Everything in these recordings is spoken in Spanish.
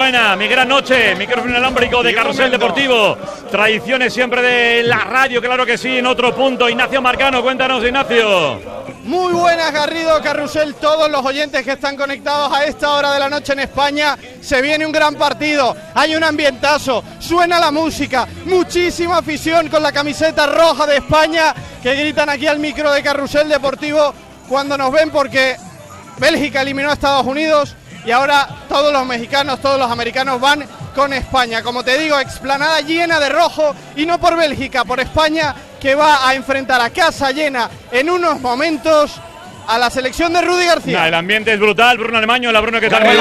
Baena, mi gran noche, micrófono inalámbrico de Carrusel Deportivo. Tradiciones siempre de la radio, claro que sí, en otro punto. Ignacio Marcano, cuéntanos, Ignacio. Muy buenas, Garrido, Carrusel, todos los oyentes que están conectados a esta hora de la noche en España. Se viene un gran partido, hay un ambientazo, suena la música, muchísima afición con la camiseta roja de España que gritan aquí al micro de Carrusel Deportivo cuando nos ven, porque Bélgica eliminó a Estados Unidos y ahora todos los mexicanos, todos los americanos van con España. Como te digo, explanada llena de rojo, y no por Bélgica, por España, que va a enfrentar a casa llena en unos momentos a la selección de Rudy García. El ambiente es brutal. Bruno Alemaño, la Bruno, que tal? Muy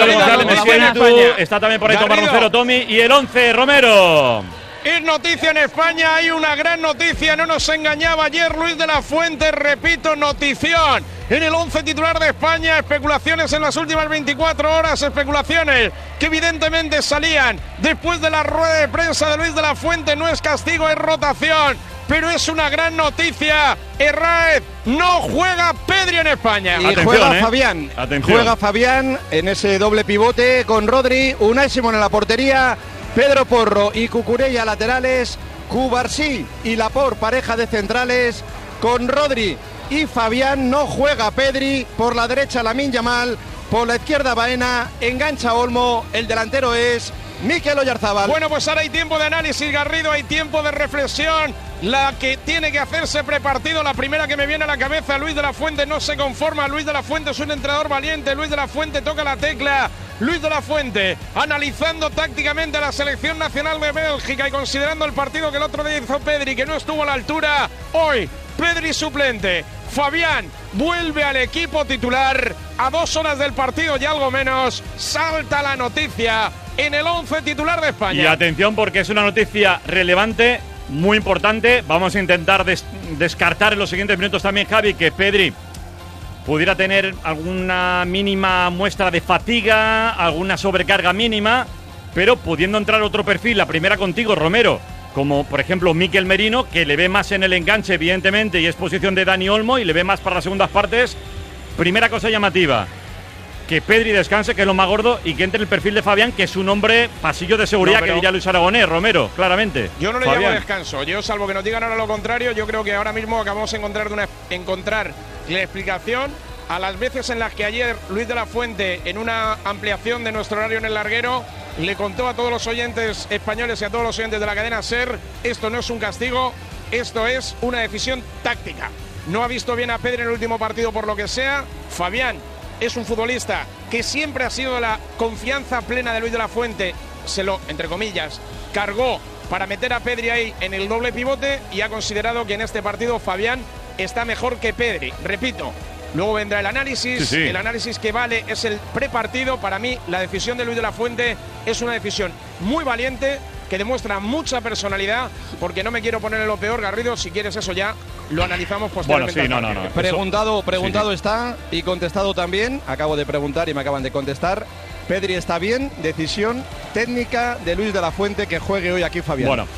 buenas. Está también por ahí Tomás Roncero, Tommy, y el 11, Romero. Es noticia en España, hay una gran noticia, no nos engañaba ayer Luis de la Fuente, repito, notición. En el 11 titular de España, especulaciones en las últimas 24 horas, especulaciones que evidentemente salían después de la rueda de prensa de Luis de la Fuente. No es castigo, es rotación, pero es una gran noticia. Herráez, no juega Pedri en España. Y atención, juega Fabián. Atención. Juega Fabián en ese doble pivote con Rodri, Unai Simón en la portería, Pedro Porro y Cucurella laterales, Cubarsí y Laporte pareja de centrales con Rodri y Fabián. No juega Pedri, por la derecha Lamine Yamal, por la izquierda Baena, engancha Olmo, el delantero es Mikel Oyarzabal. Bueno, pues ahora hay tiempo de análisis, Garrido, hay tiempo de reflexión. La que tiene que hacerse prepartido, la primera que me viene a la cabeza, Luis de la Fuente no se conforma. Luis de la Fuente es un entrenador valiente. Luis de la Fuente toca la tecla. Luis de la Fuente analizando tácticamente a la selección nacional de Bélgica y considerando el partido que el otro día hizo Pedri, que no estuvo a la altura. Hoy Pedri suplente, Fabián vuelve al equipo titular. A 2 horas del partido y algo menos salta la noticia en el 11 titular de España. Y atención, porque es una noticia relevante, muy importante. Vamos a intentar descartar en los siguientes minutos también, Javi, que Pedri pudiera tener alguna mínima muestra de fatiga, alguna sobrecarga mínima, pero pudiendo entrar otro perfil, la primera contigo, Romero, como por ejemplo Mikel Merino, que le ve más en el enganche, evidentemente, y es posición de Dani Olmo, y le ve más para las segundas partes. Primera cosa llamativa, que Pedri descanse, que es lo más gordo, y que entre el perfil de Fabián, que es un hombre pasillo de seguridad, que diría Luis Aragonés, Romero, claramente. Yo no le llamo descanso, yo salvo que nos digan ahora lo contrario, yo creo que ahora mismo acabamos de encontrar la explicación a las veces en las que ayer Luis de la Fuente, en una ampliación de nuestro horario en el larguero, le contó a todos los oyentes españoles y a todos los oyentes de la cadena SER: esto no es un castigo, esto es una decisión táctica. No ha visto bien a Pedri en el último partido por lo que sea. Fabián es un futbolista que siempre ha sido la confianza plena de Luis de la Fuente, se lo, entre comillas, cargó para meter a Pedri ahí en el doble pivote, y ha considerado que en este partido Fabián está mejor que Pedri. Repito, luego vendrá el análisis. El análisis que vale es el prepartido. Para mí la decisión de Luis de la Fuente es una decisión muy valiente, que demuestra mucha personalidad, porque no me quiero poner en lo peor, Garrido. Si quieres eso ya lo analizamos posteriormente. Bueno, sí, no. Preguntado está y contestado también. Acabo de preguntar y me acaban de contestar. Pedri está bien, decisión técnica de Luis de la Fuente que juegue hoy aquí Fabián. Bueno,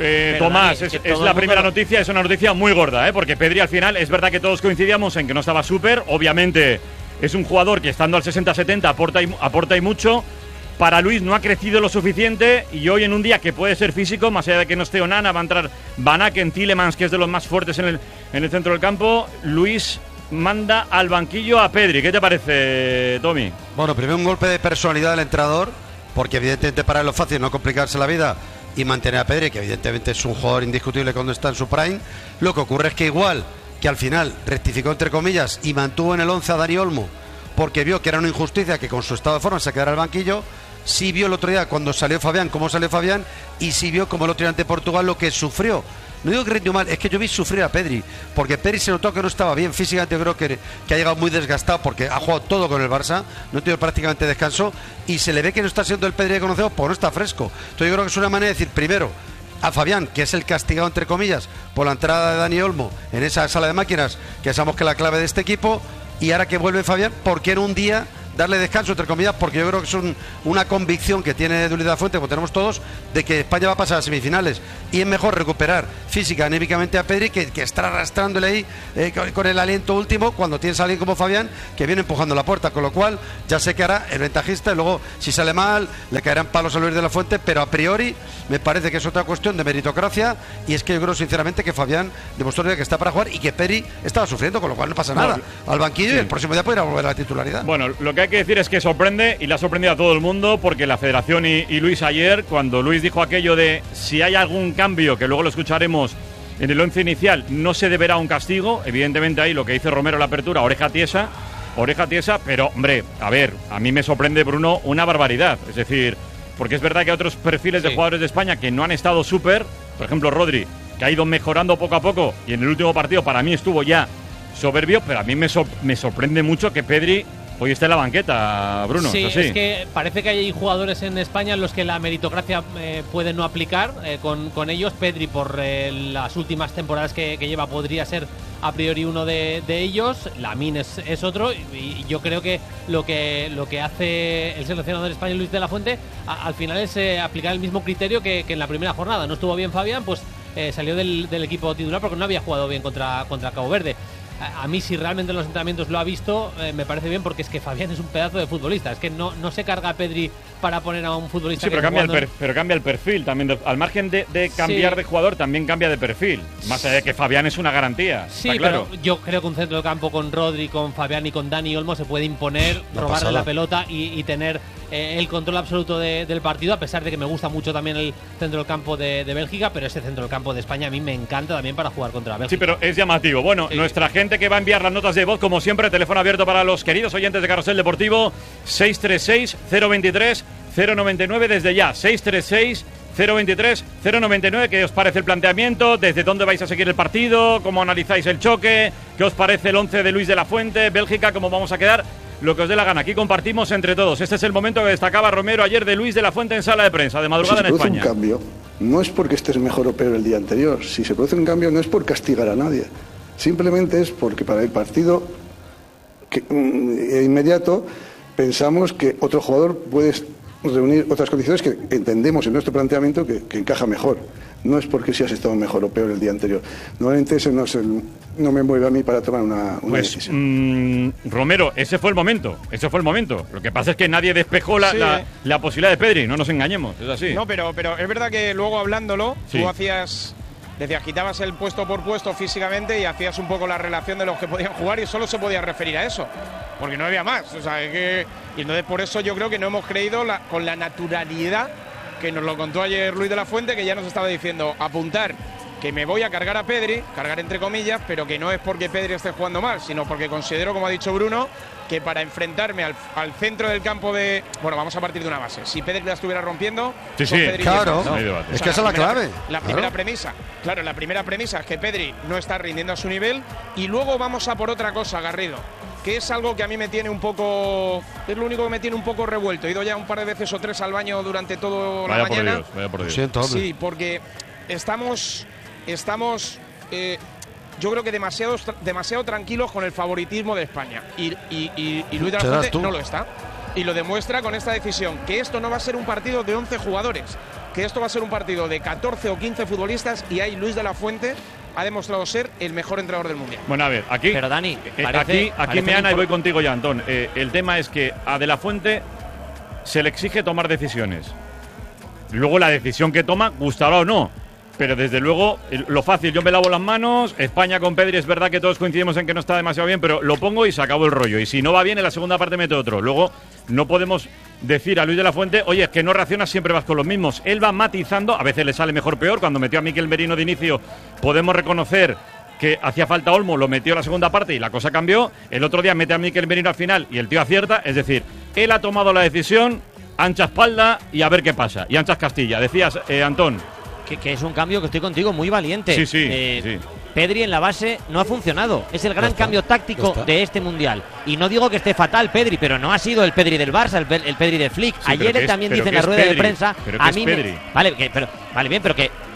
Tomás, es la primera noticia, es una noticia muy gorda, porque Pedri al final, es verdad que todos coincidíamos en que no estaba súper. Obviamente es un jugador que estando al 60-70 aporta y mucho. Para Luis no ha crecido lo suficiente, y hoy en un día que puede ser físico, más allá de que no esté Onana, va a entrar Van Aken, Tielemans, que es de los más fuertes en el centro del campo. Luis manda al banquillo a Pedri. ¿Qué te parece, Tommy? Bueno, primero un golpe de personalidad del entrenador, porque evidentemente para él lo fácil es no complicarse la vida y mantener a Pedri, que evidentemente es un jugador indiscutible cuando está en su prime. Lo que ocurre es que igual que al final rectificó entre comillas y mantuvo en el 11 a Dani Olmo, porque vio que era una injusticia que con su estado de forma se quedara al banquillo. Sí vio el otro día cuando salió Fabián, cómo salió Fabián, y sí vio como el otro día ante Portugal lo que sufrió. No digo que rindió mal, es que yo vi sufrir a Pedri, porque Pedri se notó que no estaba bien físicamente. Yo creo que ha llegado muy desgastado, porque ha jugado todo con el Barça, no tiene prácticamente descanso, y se le ve que no está siendo el Pedri que conocemos, porque no está fresco. Entonces yo creo que es una manera de decir, primero, a Fabián, que es el castigado entre comillas por la entrada de Dani Olmo en esa sala de máquinas, que sabemos que es la clave de este equipo, y ahora que vuelve Fabián, porque en un día darle descanso, entre comillas, porque yo creo que es una convicción que tiene Luis de la Fuente, como tenemos todos, de que España va a pasar a semifinales. Y es mejor recuperar física, anímicamente a Pedri, que estar arrastrándole ahí con el aliento último, cuando tienes a alguien como Fabián, que viene empujando la puerta. Con lo cual, ya sé que hará el ventajista, y luego, si sale mal, le caerán palos a Luis de la Fuente, pero a priori me parece que es otra cuestión de meritocracia, y es que yo creo sinceramente que Fabián demostró que está para jugar y que Pedri estaba sufriendo, con lo cual no pasa nada. Al banquillo, sí. Y el próximo día podrá volver a la titularidad. Bueno, lo que hay que decir es que sorprende, y le ha sorprendido a todo el mundo, porque la Federación y Luis ayer, cuando Luis dijo aquello de si hay algún cambio, que luego lo escucharemos en el 11 inicial, no se deberá un castigo. Evidentemente ahí lo que dice Romero en la apertura, oreja tiesa, pero hombre, a ver, a mí me sorprende, Bruno, una barbaridad. Es decir, porque es verdad que hay otros perfiles de jugadores de España que no han estado súper, por ejemplo Rodri, que ha ido mejorando poco a poco, y en el último partido para mí estuvo ya soberbio, pero a mí me sorprende mucho que Pedri hoy esté en la banqueta, Bruno. Sí, es es que parece que hay jugadores en España en los que la meritocracia puede no aplicar con ellos. Pedri, por las últimas temporadas que lleva, podría ser a priori uno de ellos. Lamine es otro, y yo creo que lo que hace el seleccionador español Luis de la Fuente al final es aplicar el mismo criterio que en la primera jornada. No estuvo bien Fabián, pues salió del equipo titular porque no había jugado bien contra Cabo Verde. A mí, si realmente en los entrenamientos lo ha visto, me parece bien, porque es que Fabián es un pedazo de futbolista. Es que no se carga a Pedri para poner a un futbolista. Sí, pero cambia el perfil también. Al margen de cambiar de jugador, también cambia de perfil. Más allá de que Fabián es una garantía. Sí, claro. Pero yo creo que un centro de campo con Rodri, con Fabián y con Dani Olmo se puede imponer, robarle la pelota y tener el control absoluto del partido, a pesar de que me gusta mucho también el centro del campo de Bélgica, pero ese centro del campo de España a mí me encanta también para jugar contra Bélgica. Sí, pero es llamativo. Bueno, nuestra gente que va a enviar las notas de voz, como siempre, teléfono abierto para los queridos oyentes de Carrusel Deportivo, 636-023-099, desde ya, 636-023-099. ¿Qué os parece el planteamiento? ¿Desde dónde vais a seguir el partido? ¿Cómo analizáis el choque? ¿Qué os parece el 11 de Luis de la Fuente? Bélgica, ¿cómo vamos a quedar? Lo que os dé la gana. Aquí compartimos entre todos. Este es el momento que destacaba Romero ayer de Luis de la Fuente en sala de prensa, de madrugada en España. Si se produce un cambio, no es porque estés mejor o peor el día anterior. Si se produce un cambio, no es por castigar a nadie. Simplemente es porque para el partido inmediato pensamos que otro jugador puede reunir otras condiciones que entendemos en nuestro planteamiento que encaja mejor. No es porque si has estado mejor o peor el día anterior. Normalmente ese no me mueve a mí para tomar una decisión. Romero, ese fue el momento. Lo que pasa es que nadie despejó la posibilidad de Pedri, no nos engañemos, es así. No, pero es verdad que luego hablándolo, tú quitabas el puesto por puesto físicamente y hacías un poco la relación de los que podían jugar, y solo se podía referir a eso, porque no había más. O sea, y entonces por eso yo creo que no hemos creído con la naturalidad que nos lo contó ayer Luis de la Fuente, que ya nos estaba diciendo apuntar que me voy a cargar a Pedri, cargar entre comillas, pero que no es porque Pedri esté jugando mal, sino porque considero, como ha dicho Bruno, que para enfrentarme al centro del campo vamos a partir de una base. Si Pedri la estuviera rompiendo, Pedri, claro, es que esa es la clave. La primera premisa es que Pedri no está rindiendo a su nivel, y luego vamos a por otra cosa, Garrido, que es algo que a mí me tiene un poco, es lo único que me tiene un poco revuelto. He ido ya un par de veces o tres al baño durante toda la mañana. Vaya por Dios. Siento, sí, porque estamos yo creo que demasiado tranquilos con el favoritismo de España, y Luis de la Fuente no lo está, y lo demuestra con esta decisión, que esto no va a ser un partido de 11 jugadores, que esto va a ser un partido de 14 o 15 futbolistas, y ahí Luis de la Fuente ha demostrado ser el mejor entrenador del mundial. Bueno, a ver, aquí, pero Dani, aquí Meana, y voy contigo ya, Antón. El tema es que a De la Fuente se le exige tomar decisiones. Luego la decisión que toma, gustará o no. Pero desde luego, lo fácil, yo me lavo las manos. España con Pedri, es verdad que todos coincidimos en que no está demasiado bien, pero lo pongo y se acabó el rollo. Y si no va bien, en la segunda parte mete otro. Luego, no podemos decir a Luis de la Fuente, oye, es que no reaccionas, siempre vas con los mismos. Él va matizando, a veces le sale mejor peor. Cuando metió a Mikel Merino de inicio, podemos reconocer que hacía falta Olmo, lo metió en la segunda parte y la cosa cambió. El otro día mete a Mikel Merino al final y el tío acierta. Es decir, él ha tomado la decisión, ancha espalda y a ver qué pasa. Y anchas Castilla. Decías, Antón. Que es un cambio, que estoy contigo, muy valiente. Sí. Pedri en la base no ha funcionado. Es el gran cambio táctico de este mundial. Y no digo que esté fatal Pedri, pero no ha sido el Pedri del Barça, el Pedri de Flick. Sí, ayer él también dice en la rueda de prensa. A mí vale bien, pero que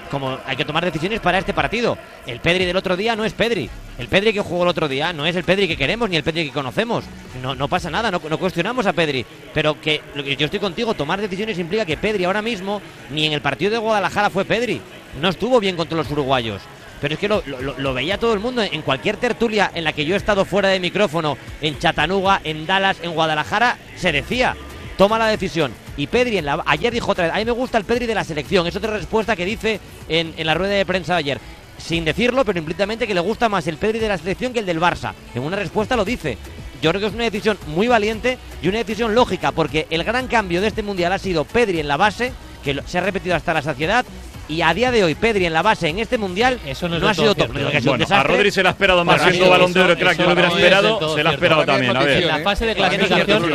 como hay que tomar decisiones para este partido. El Pedri del otro día no es Pedri. El Pedri que jugó el otro día no es el Pedri que queremos ni el Pedri que conocemos. No pasa nada, no cuestionamos a Pedri. Pero que yo estoy contigo, tomar decisiones implica que Pedri ahora mismo, ni en el partido de Guadalajara fue Pedri. No estuvo bien contra los uruguayos. Pero es que lo veía todo el mundo en cualquier tertulia en la que yo he estado fuera de micrófono, en Chattanooga, en Dallas, en Guadalajara, se decía, toma la decisión. Y Pedri ayer dijo otra vez, a mí me gusta el Pedri de la selección. Es otra respuesta que dice en la rueda de prensa de ayer, sin decirlo, pero implícitamente que le gusta más el Pedri de la selección que el del Barça. En una respuesta lo dice. Yo creo que es una decisión muy valiente y una decisión lógica, porque el gran cambio de este Mundial ha sido Pedri en la base, que se ha repetido hasta la saciedad. Y a día de hoy, Pedri en la base en este Mundial eso no ha sido top. Bueno, a Rodri se le ha esperado más siendo Balón de Oro, crack, yo lo hubiera esperado, se le ha esperado también. A ver. En la fase de clasificación,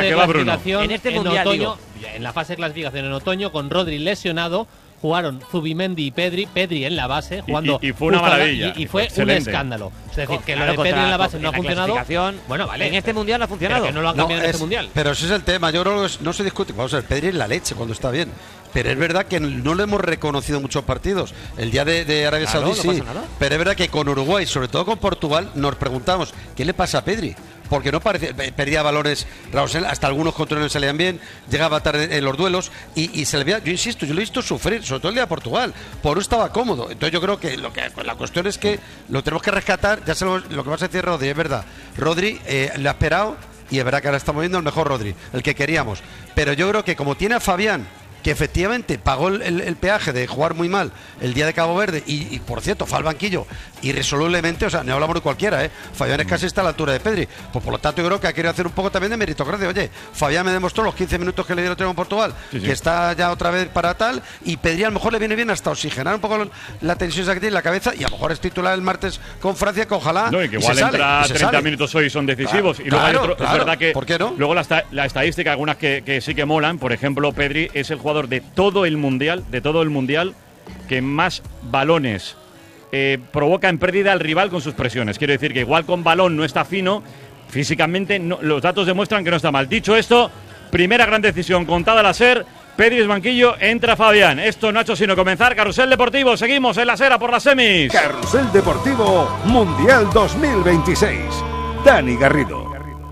en este Mundial, otoño, en la fase de clasificación en otoño, con Rodri lesionado, jugaron Zubimendi y Pedri en la base, jugando y fue una maravilla. Y fue un escándalo. Es decir, que lo de Pedri en la base no ha funcionado. Bueno, vale. En este Mundial no ha funcionado. Pero que no lo han cambiado en este Mundial. Pero ese es el tema. Yo creo que no se discute. Vamos a ver, Pedri es la leche cuando está bien. Pero es verdad que no lo hemos reconocido en muchos partidos. El día de Arabia Saudí sí. Pero es verdad que con Uruguay, sobre todo con Portugal, nos preguntamos, ¿qué le pasa a Pedri? Porque no parece, perdía balones, hasta algunos controles salían bien, llegaba tarde en los duelos y se le veía, yo insisto, yo lo he visto sufrir, sobre todo el día de Portugal, por eso estaba cómodo. Entonces yo creo que la cuestión es que lo tenemos que rescatar, ya sabemos lo que vas a decir Rodri, es verdad. Rodri le ha esperado y es verdad que ahora estamos viendo el mejor Rodri, el que queríamos. Pero yo creo que como tiene a Fabián, que efectivamente pagó el peaje de jugar muy mal el día de Cabo Verde y por cierto fue al banquillo irresolublemente, o sea, no hablamos de cualquiera, Fabián es casi está a la altura de Pedri, pues por lo tanto yo creo que ha querido hacer un poco también de meritocracia. Oye, Fabián me demostró los 15 minutos que le dio el otro en Portugal, que está ya otra vez para tal, y Pedri a lo mejor le viene bien hasta oxigenar un poco la tensión que tiene en la cabeza, y a lo mejor es titular el martes con Francia, que ojalá no, y que igual entra 30 minutos hoy son decisivos, y luego hay otro, es verdad que ¿por qué no? Luego la estadística, algunas que sí que molan, por ejemplo, Pedri es el jugador de todo el mundial que más balones provoca en pérdida al rival con sus presiones. Quiero decir que igual con balón no está fino, físicamente los datos demuestran que no está mal. Dicho esto, primera gran decisión contada la SER, Pedri es banquillo, entra Fabián. Esto no ha hecho sino comenzar. Carrusel Deportivo, seguimos en la SER por las semis. Carrusel Deportivo Mundial 2026. Dani Garrido.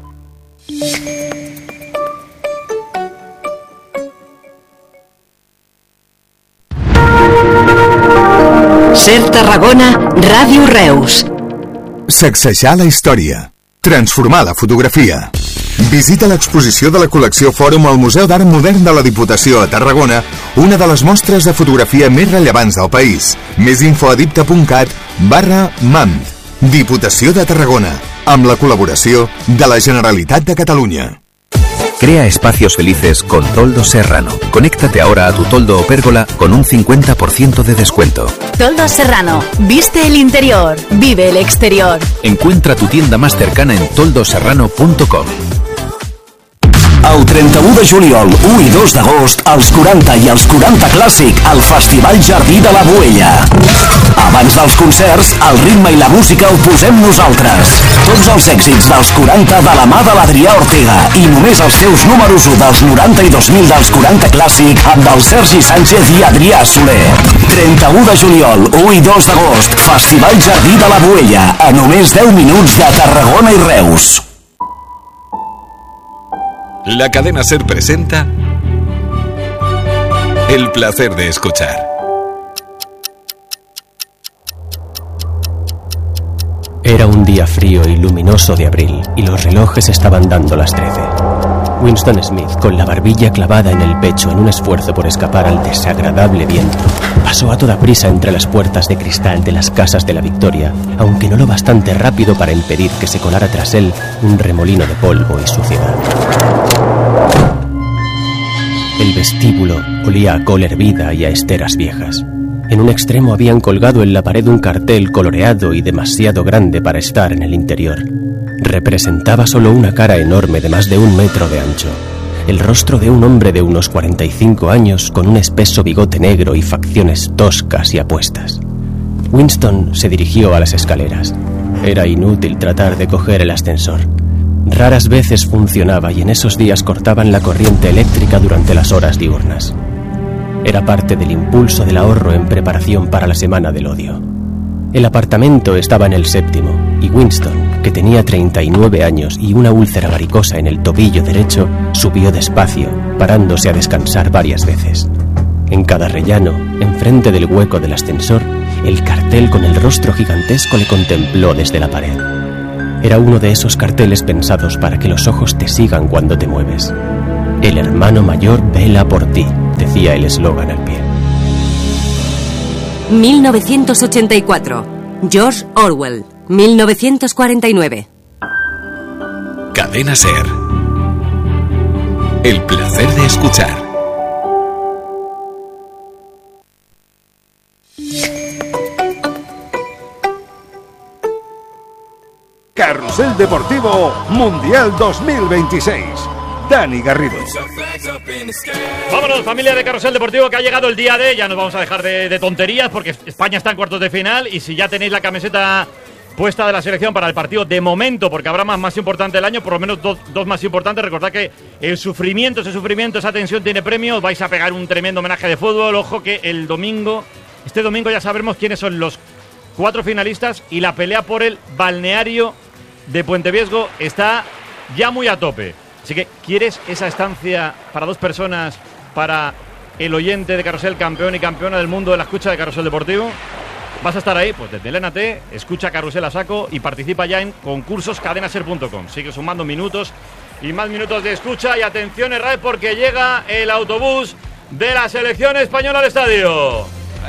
SER Tarragona, Ràdio Reus. Sacsejar la història. Transformar la fotografia. Visita l'exposició de la col·lecció Fòrum al Museu d'Art Modern de la Diputació a Tarragona, una de les mostres de fotografia més rellevants del país. Més info a dipta.cat/MAM. Diputació de Tarragona, amb la col·laboració de la Generalitat de Catalunya. Crea espacios felices con Toldo Serrano. Conéctate ahora a tu toldo o pérgola con un 50% de descuento. Toldo Serrano. Viste el interior. Vive el exterior. Encuentra tu tienda más cercana en toldoserrano.com. El 31 de juliol, 1 i 2 d'agost, els 40 i els 40 Clàssic al Festival Jardí de la Boella. Abans dels concerts, el ritme i la música ho posem nosaltres. Tots els èxits dels 40 de la mà de l'Adrià Ortega i només els teus números 1 dels 90 i 2000 dels 40 Clàssic amb el Sergi Sánchez i Adrià Soler. 31 de juliol, 1 i 2 d'agost, Festival Jardí de la Boella, a només 10 minuts de Tarragona i Reus. La cadena SER presenta El placer de escuchar. Era un día frío y luminoso de abril y los relojes estaban dando las 13. Winston Smith, con la barbilla clavada en el pecho en un esfuerzo por escapar al desagradable viento, pasó a toda prisa entre las puertas de cristal de las casas de la Victoria, aunque no lo bastante rápido para impedir que se colara tras él un remolino de polvo y suciedad. El vestíbulo olía a col hervida y a esteras viejas. En un extremo habían colgado en la pared un cartel coloreado y demasiado grande para estar en el interior. Representaba solo una cara enorme de más de 1 metro de ancho. El rostro de un hombre de unos 45 años con un espeso bigote negro y facciones toscas y apuestas. Winston se dirigió a las escaleras. Era inútil tratar de coger el ascensor. Raras veces funcionaba y en esos días cortaban la corriente eléctrica durante las horas diurnas. era parte del impulso del ahorro en preparación para la semana del odio. El apartamento estaba en el 7º y Winston, que tenía 39 años y una úlcera varicosa en el tobillo derecho, subió despacio, parándose a descansar varias veces. En cada rellano, enfrente del hueco del ascensor, el cartel con el rostro gigantesco le contempló desde la pared. Era uno de esos carteles pensados para que los ojos te sigan cuando te mueves. El hermano mayor vela por ti, decía el eslogan al pie. 1984. George Orwell. 1949. Cadena SER. El placer de escuchar. Carrusel Deportivo Mundial 2026. Dani Garrido. Vámonos, familia de Carrusel Deportivo, que ha llegado el día de... Ya nos vamos a dejar de tonterías porque España está en cuartos de final y si ya tenéis la camiseta puesta de la selección para el partido de momento, porque habrá más importante del año, por lo menos dos más importantes. Recordad que el sufrimiento, esa tensión tiene premio. Os vais a pegar un tremendo homenaje de fútbol. Ojo que este domingo ya sabremos quiénes son los 4 finalistas y la pelea por el balneario de Puente Viesgo está ya muy a tope. Así que, ¿quieres esa estancia para 2 personas para el oyente de Carrusel, campeón y campeona del mundo de la escucha de Carrusel Deportivo? ¿Vas a estar ahí? Pues deslénate, escucha Carrusel a saco y participa ya en concursos cadenaser.com. Sigue sumando minutos y más minutos de escucha. Y atención, Herrera, porque llega el autobús de la selección española al estadio.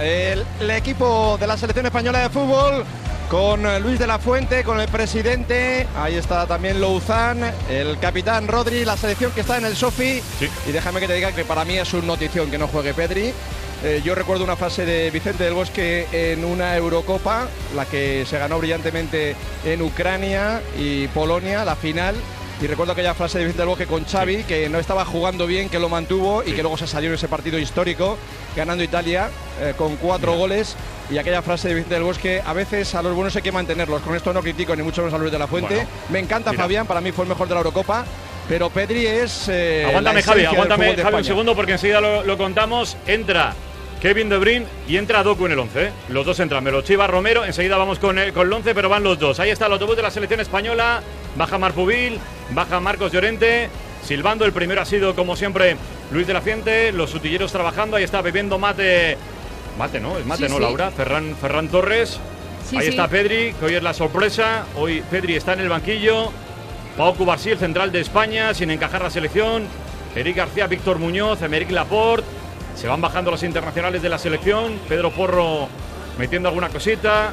El equipo de la selección española de fútbol con Luis de la Fuente, con el presidente, ahí está también Louzán, el capitán Rodri, la selección que está en el Sofi. Sí. Y déjame que te diga que para mí es una notición que no juegue Pedri. Yo recuerdo una frase de Vicente del Bosque en una Eurocopa, la que se ganó brillantemente en Ucrania y Polonia, la final. Y recuerdo aquella frase de Vicente del Bosque con Xavi, que no estaba jugando bien, que lo mantuvo y que luego se salió en ese partido histórico, ganando Italia con 4 goles. Y aquella frase de Vicente del Bosque, a veces a los buenos hay que mantenerlos. Con esto no critico ni mucho menos a Luis de la Fuente. Bueno, me encanta Fabián, para mí fue el mejor de la Eurocopa. Pero Pedri es... aguántame, Javi, un segundo, porque enseguida lo contamos. Entra Kevin De Bruyne y entra Doku en el 11. Los dos entran, Melochiva, Romero. Enseguida vamos con el 11, pero van los dos. Ahí está el autobús de la selección española. Baja Marpubil, baja Marcos Llorente. Silbando, el primero ha sido, como siempre, Luis de la Fuente. Los sutilleros trabajando. Ahí está bebiendo mate. Mate, ¿no? Es mate, sí, ¿no, sí. Laura? Ferran Torres. Sí, ahí está Pedri, que hoy es la sorpresa. Hoy Pedri está en el banquillo. Pau Cubarsí, el central de España, sin encajar la selección. Eric García, Víctor Muñoz, Emerick Laporte. Se van bajando los internacionales de la selección. Pedro Porro metiendo alguna cosita.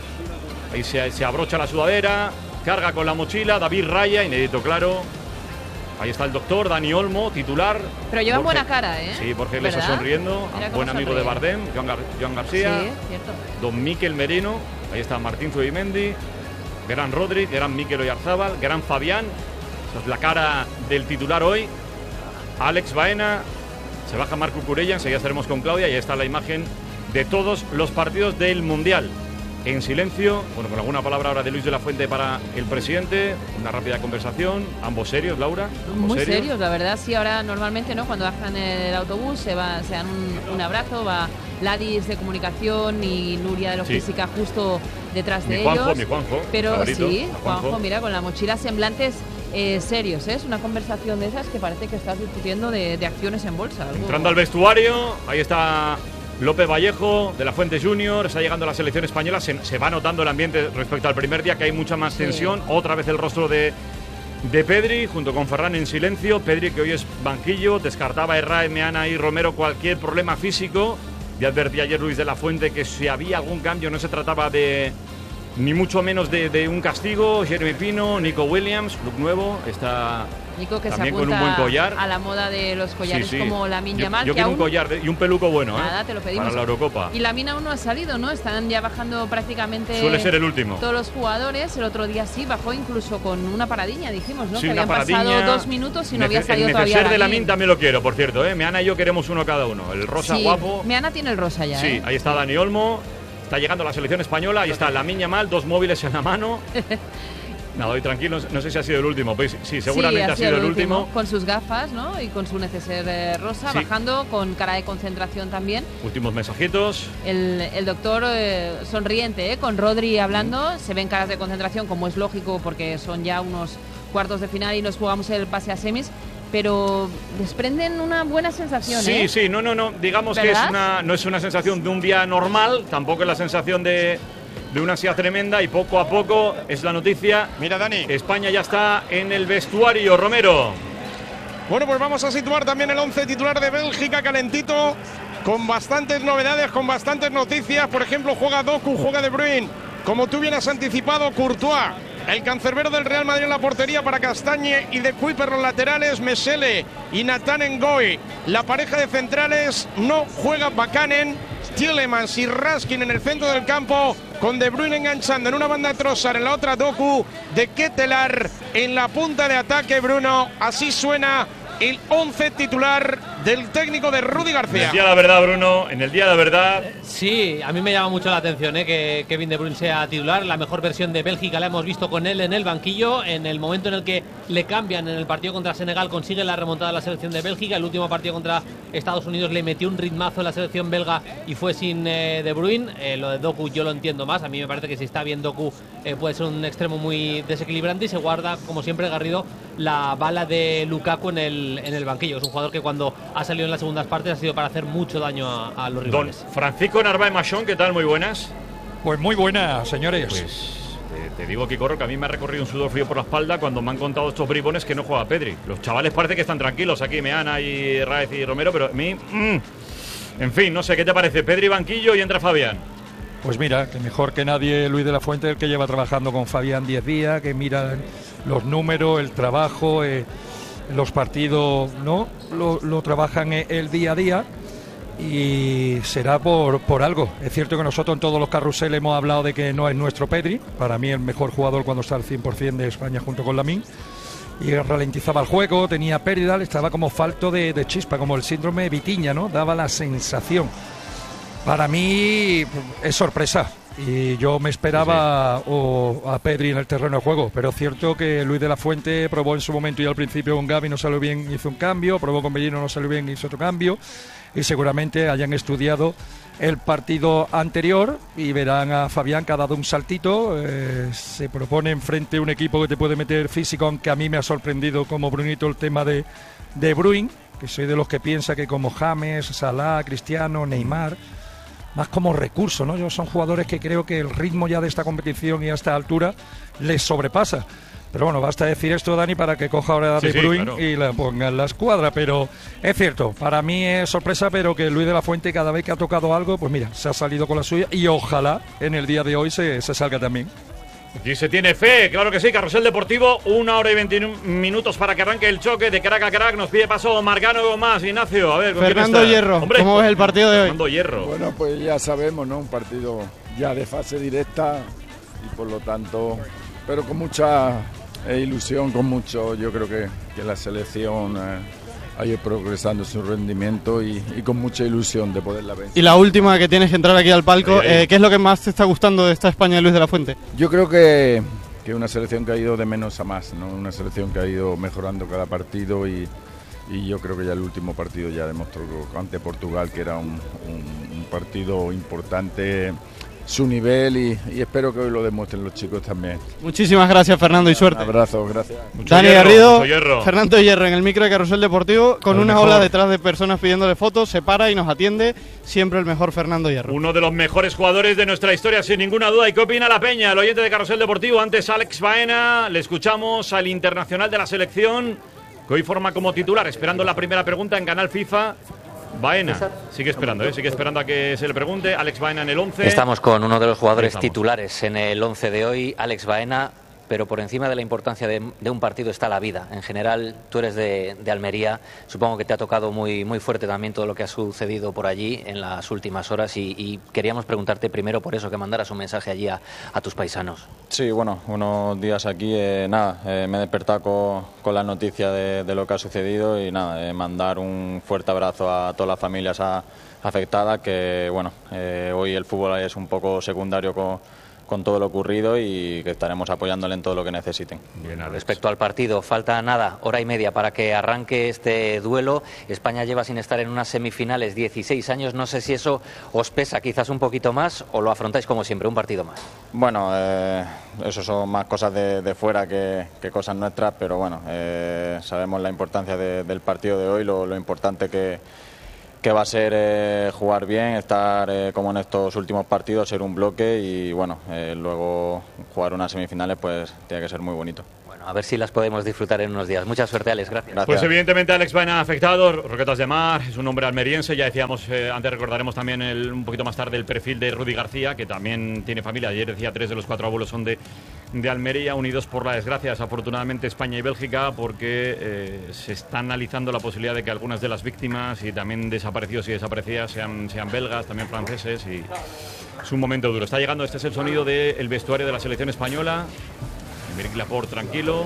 Ahí se abrocha la sudadera. Carga con la mochila. David Raya, inédito claro. Ahí está el doctor Dani Olmo, titular. Pero llevan buena cara, ¿eh? Sí, Jorge le está sonriendo. Buen amigo de Bardem, Joan García. Sí, cierto. Don Miquel Merino. Ahí está Martín Zubimendi. Gran Rodri, gran Miquel Oyarzábal, gran Fabián. Esa es la cara del titular hoy. Alex Baena. Se baja Marco Curella, enseguida estaremos con Claudia. Y ahí está la imagen de todos los partidos del Mundial. En silencio, bueno, con alguna palabra ahora de Luis de la Fuente para el presidente, una rápida conversación, ambos serios, Laura. Muy serios, la verdad, sí, ahora normalmente, ¿no? Cuando bajan el autobús se dan un abrazo, va Ladis de comunicación y Nuria de logística justo detrás de ellos. Mi Juanjo, pero favorito, sí, Juanjo, mira, con la mochila, semblantes serios, ¿eh? Es una conversación de esas que parece que estás discutiendo de acciones en bolsa. Entrando al vestuario, ahí está López Vallejo, de la Fuente Junior, está llegando a la selección española. Se va notando el ambiente respecto al primer día, que hay mucha más tensión. Otra vez el rostro de Pedri, junto con Ferran en silencio. Pedri, que hoy es banquillo, descartaba a Herrera, Meana y Romero cualquier problema físico. Y advertía ayer Luis de la Fuente que si había algún cambio no se trataba de ni mucho menos de un castigo. Jeremy Pino, Nico Williams, look nuevo, está Nico, que también se con un buen collar. A la moda de los collares, sí. Como Lamine Yamal. Yo quiero un collar y un peluco bueno, nada, te lo pedimos. Para la Eurocopa. Y Lamine aún no ha salido, ¿no? Están ya bajando prácticamente. Suele ser el último. Todos los jugadores. El otro día sí bajó incluso con una paradiña, dijimos, ¿no? Sí, que habían pasado 2 minutos y no había salido todavía. El de Lamine también lo quiero, por cierto, ¿eh? Meana y yo queremos uno cada uno. El rosa guapo. Meana tiene el rosa ya. Sí, ahí está Dani Olmo. Está llegando la selección española. Ahí está Lamine Yamal, 2 móviles en la mano. Nada, hoy tranquilo, no sé si ha sido el último. Pues sí, seguramente ha sido el último. Con sus gafas, ¿no? Y con su neceser rosa, sí. Bajando con cara de concentración también. Últimos mensajitos. El doctor sonriente, con Rodri hablando. Se ven caras de concentración, como es lógico, porque son ya unos cuartos de final y nos jugamos el pase a semis. Pero desprenden una buena sensación, Sí, sí, no. Digamos ¿verdad? que no es una sensación de un día normal, tampoco es la sensación de una ansiedad tremenda, y poco a poco es la noticia. Mira, Dani. España ya está en el vestuario, Romero. Bueno, pues vamos a situar también el 11 titular de Bélgica calentito, con bastantes novedades, con bastantes noticias. Por ejemplo, juega Doku, juega De Bruyne. Como tú bien has anticipado, Courtois, el cancerbero del Real Madrid en la portería para Castagne y De Kuiper los laterales, Mesele y Nathan Ngoy. La pareja de centrales no juega Bakanen, Tielemans y Raskin en el centro del campo, con De Bruyne enganchando en una banda Trossard, en la otra Doku, de Ketelaar en la punta de ataque, Bruno. Así suena el 11 titular del técnico de Rudy García. En el día de la verdad, Bruno, en el día de la verdad. Sí, a mí me llama mucho la atención que Kevin De Bruyne sea titular. La mejor versión de Bélgica la hemos visto con él en el banquillo. En el momento en el que le cambian en el partido contra Senegal, consigue la remontada de la selección de Bélgica. El último partido contra Estados Unidos le metió un ritmazo en la selección belga y fue sin De Bruyne. Lo de Doku yo lo entiendo más. A mí me parece que si está bien Doku puede ser un extremo muy desequilibrante, y se guarda, como siempre, Garrido, la bala de Lukaku en el banquillo. Es un jugador que cuando ha salido en las segundas partes ha sido para hacer mucho daño a los rivales. Don Francisco Narváez Machón, ¿qué tal? Muy buenas. Pues muy buenas, señores. Pues te digo, Kiko, que a mí me ha recorrido un sudor frío por la espalda cuando me han contado estos bribones que no juega Pedri. Los chavales parece que están tranquilos aquí, Meana y Raez y Romero, pero a mí... En fin, no sé, ¿qué te parece? Pedri banquillo y entra Fabián. Pues mira, que mejor que nadie Luis de la Fuente, el que lleva trabajando con Fabián 10 días, que mira los números, el trabajo, los partidos, ¿no? Lo trabajan el día a día, y será por algo. Es cierto que nosotros en todos los carruseles hemos hablado de que no es nuestro Pedri, para mí el mejor jugador cuando está al 100% de España junto con Lamine, y ralentizaba el juego, tenía pérdida, le estaba como falto de chispa, como el síndrome de Vitinha, ¿no? Daba la sensación. Para mí es sorpresa, y yo me esperaba a Pedri en el terreno de juego, pero es cierto que Luis de la Fuente probó en su momento y al principio con Gavi no salió bien, hizo un cambio, probó con Bellino, no salió bien, hizo otro cambio, y seguramente hayan estudiado el partido anterior y verán a Fabián que ha dado un saltito, se propone enfrente un equipo que te puede meter físico, aunque a mí me ha sorprendido como Brunito el tema de Bruyne, que soy de los que piensa que como James, Salah, Cristiano, Neymar, más como recurso, ¿no? Yo son jugadores que creo que el ritmo ya de esta competición y a esta altura les sobrepasa. Pero bueno, basta decir esto, Dani, para que coja ahora De Bruyne, claro, y la ponga en la escuadra. Pero es cierto, para mí es sorpresa, pero que Luis de la Fuente cada vez que ha tocado algo, pues mira, se ha salido con la suya, y ojalá en el día de hoy se salga también. Aquí se tiene fe, claro que sí. Carrusel Deportivo, 1 hora y 21 minutos para que arranque el choque de crack a crack. Nos pide paso Marcano más, Ignacio. A ver, ¿con Fernando Hierro, Hombre, ¿cómo ves el partido de hoy? Fernando Hierro. Bueno, pues ya sabemos, ¿no? Un partido ya de fase directa, y por lo tanto, pero con mucha ilusión, con mucho, yo creo que la selección ha ido progresando su rendimiento, y con mucha ilusión de poderla vencer. Y la última, que tienes que entrar aquí al palco, ¿qué es lo que más te está gustando de esta España de Luis de la Fuente? Yo creo que una selección que ha ido de menos a más, ¿no? Una selección que ha ido mejorando cada partido, y yo creo que ya el último partido ya demostró ante Portugal que era un partido importante, su nivel, y espero que hoy lo demuestren los chicos también. Muchísimas gracias, Fernando, y suerte. Un abrazo, gracias. Dani Garrido, Fernando Hierro en el micro de Carrusel Deportivo, con una ola detrás de personas pidiéndole fotos, se para y nos atiende, siempre el mejor Fernando Hierro. Uno de los mejores jugadores de nuestra historia, sin ninguna duda. ¿Y qué opina la peña, el oyente de Carrusel Deportivo? Antes Alex Baena, le escuchamos al internacional de la selección, que hoy forma como titular, esperando la primera pregunta en Canal FIFA. Baena, sigue esperando a que se le pregunte. Alex Baena en el 11. Estamos con uno de los jugadores titulares en el 11 de hoy, Alex Baena, pero por encima de la importancia de un partido está la vida. En general, tú eres de Almería, supongo que te ha tocado muy, muy fuerte también todo lo que ha sucedido por allí en las últimas horas, y queríamos preguntarte primero por eso, que mandaras un mensaje allí a tus paisanos. Sí, bueno, unos días aquí, me he despertado con la noticia de lo que ha sucedido, y mandar un fuerte abrazo a todas las familias afectadas, que bueno, hoy el fútbol es un poco secundario con todo lo ocurrido y que estaremos apoyándole en todo lo que necesiten. Bien, respecto al partido, falta nada, hora y media para que arranque este duelo. España lleva sin estar en unas semifinales 16 años. No sé si eso os pesa quizás un poquito más o lo afrontáis como siempre, un partido más. Bueno, eso son más cosas de fuera que cosas nuestras, pero bueno, sabemos la importancia del partido de hoy, lo importante que va a ser jugar bien, estar como en estos últimos partidos, ser un bloque y bueno, luego jugar unas semifinales pues tiene que ser muy bonito. Bueno, a ver si las podemos disfrutar en unos días. Mucha suerte, Alex, gracias. Pues evidentemente Alex Baena afectado, Roquetas de Mar, es un hombre almeriense, ya decíamos, antes recordaremos también un poquito más tarde el perfil de Rudy García, que también tiene familia, ayer decía 3 de los 4 abuelos son de Almería, unidos por la desgracia, desafortunadamente España y Bélgica, porque se está analizando la posibilidad de que algunas de las víctimas y también desaparecidos y desaparecidas sean belgas, también franceses, y es un momento duro. Está llegando, este es el sonido del vestuario de la selección española. Aymeric Laporte tranquilo.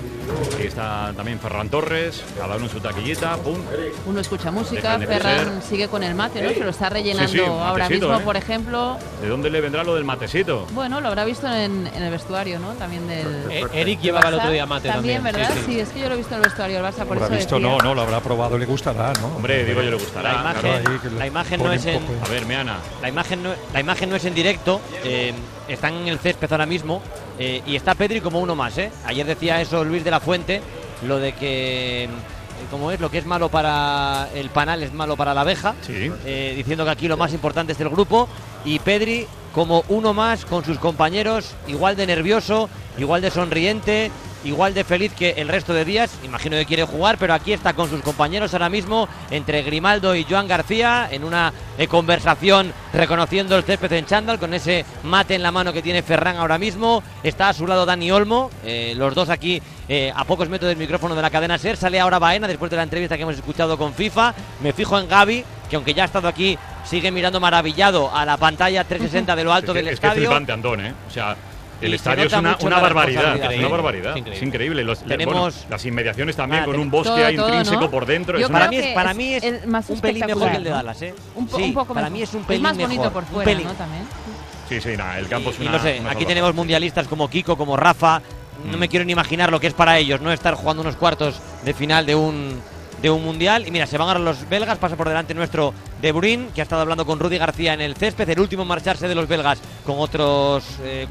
Ahí está también Ferran Torres, cada uno en su taquillita, pum. Uno escucha música, Ferran sigue con el mate, ¿no? Se lo está rellenando ahora mismo, por ejemplo. ¿De dónde le vendrá lo del matecito? Bueno, lo habrá visto en el vestuario, ¿no? También del Eric llevaba el otro día mate también. ¿Verdad? Sí, es que yo lo he visto en el vestuario del Barça, por eso visto, decía. no, lo habrá probado, le gustará, ¿no? Hombre, digo yo, le gustará. La imagen no es en... A ver, Meana. La imagen no es en directo, están en el césped ahora mismo y está Pedri como uno más, ¿eh? Ayer decía eso Luis de la Fuente, lo de que como es lo que es malo para el panal es malo para la abeja, sí. Diciendo que aquí lo más importante es el grupo, y Pedri como uno más con sus compañeros, igual de nervioso, igual de sonriente, igual de feliz que el resto de días. Imagino que quiere jugar, pero aquí está con sus compañeros ahora mismo, entre Grimaldo y Joan García, en una conversación reconociendo el césped en chándal, con ese mate en la mano que tiene Ferran ahora mismo. Está a su lado Dani Olmo, los dos aquí a pocos metros del micrófono de la cadena SER. Sale ahora Baena después de la entrevista que hemos escuchado con FIFA. Me fijo en Gavi, que aunque ya ha estado aquí, sigue mirando maravillado a la pantalla 360 de lo alto del estadio. Es que flipante, Antón, ¿eh? O sea, el estadio es una barbaridad, es una barbaridad, es increíble. Las inmediaciones también, con un bosque ahí intrínseco, ¿no? Por dentro. Para mí es un pelín mejor que el de Dallas, ¿eh? Un poco para mí es un pelín más mejor. bonito por fuera, ¿no? También. Sí, nada, el campo es una... Y no sé, aquí tenemos mundialistas como Kiko, como Rafa. No me quiero ni imaginar lo que es para ellos, no estar jugando unos cuartos de final de un mundial. Y mira, se van ahora los belgas, pasa por delante nuestro De Bruyne, que ha estado hablando con Rudy García en el césped, el último en marcharse de los belgas, con otros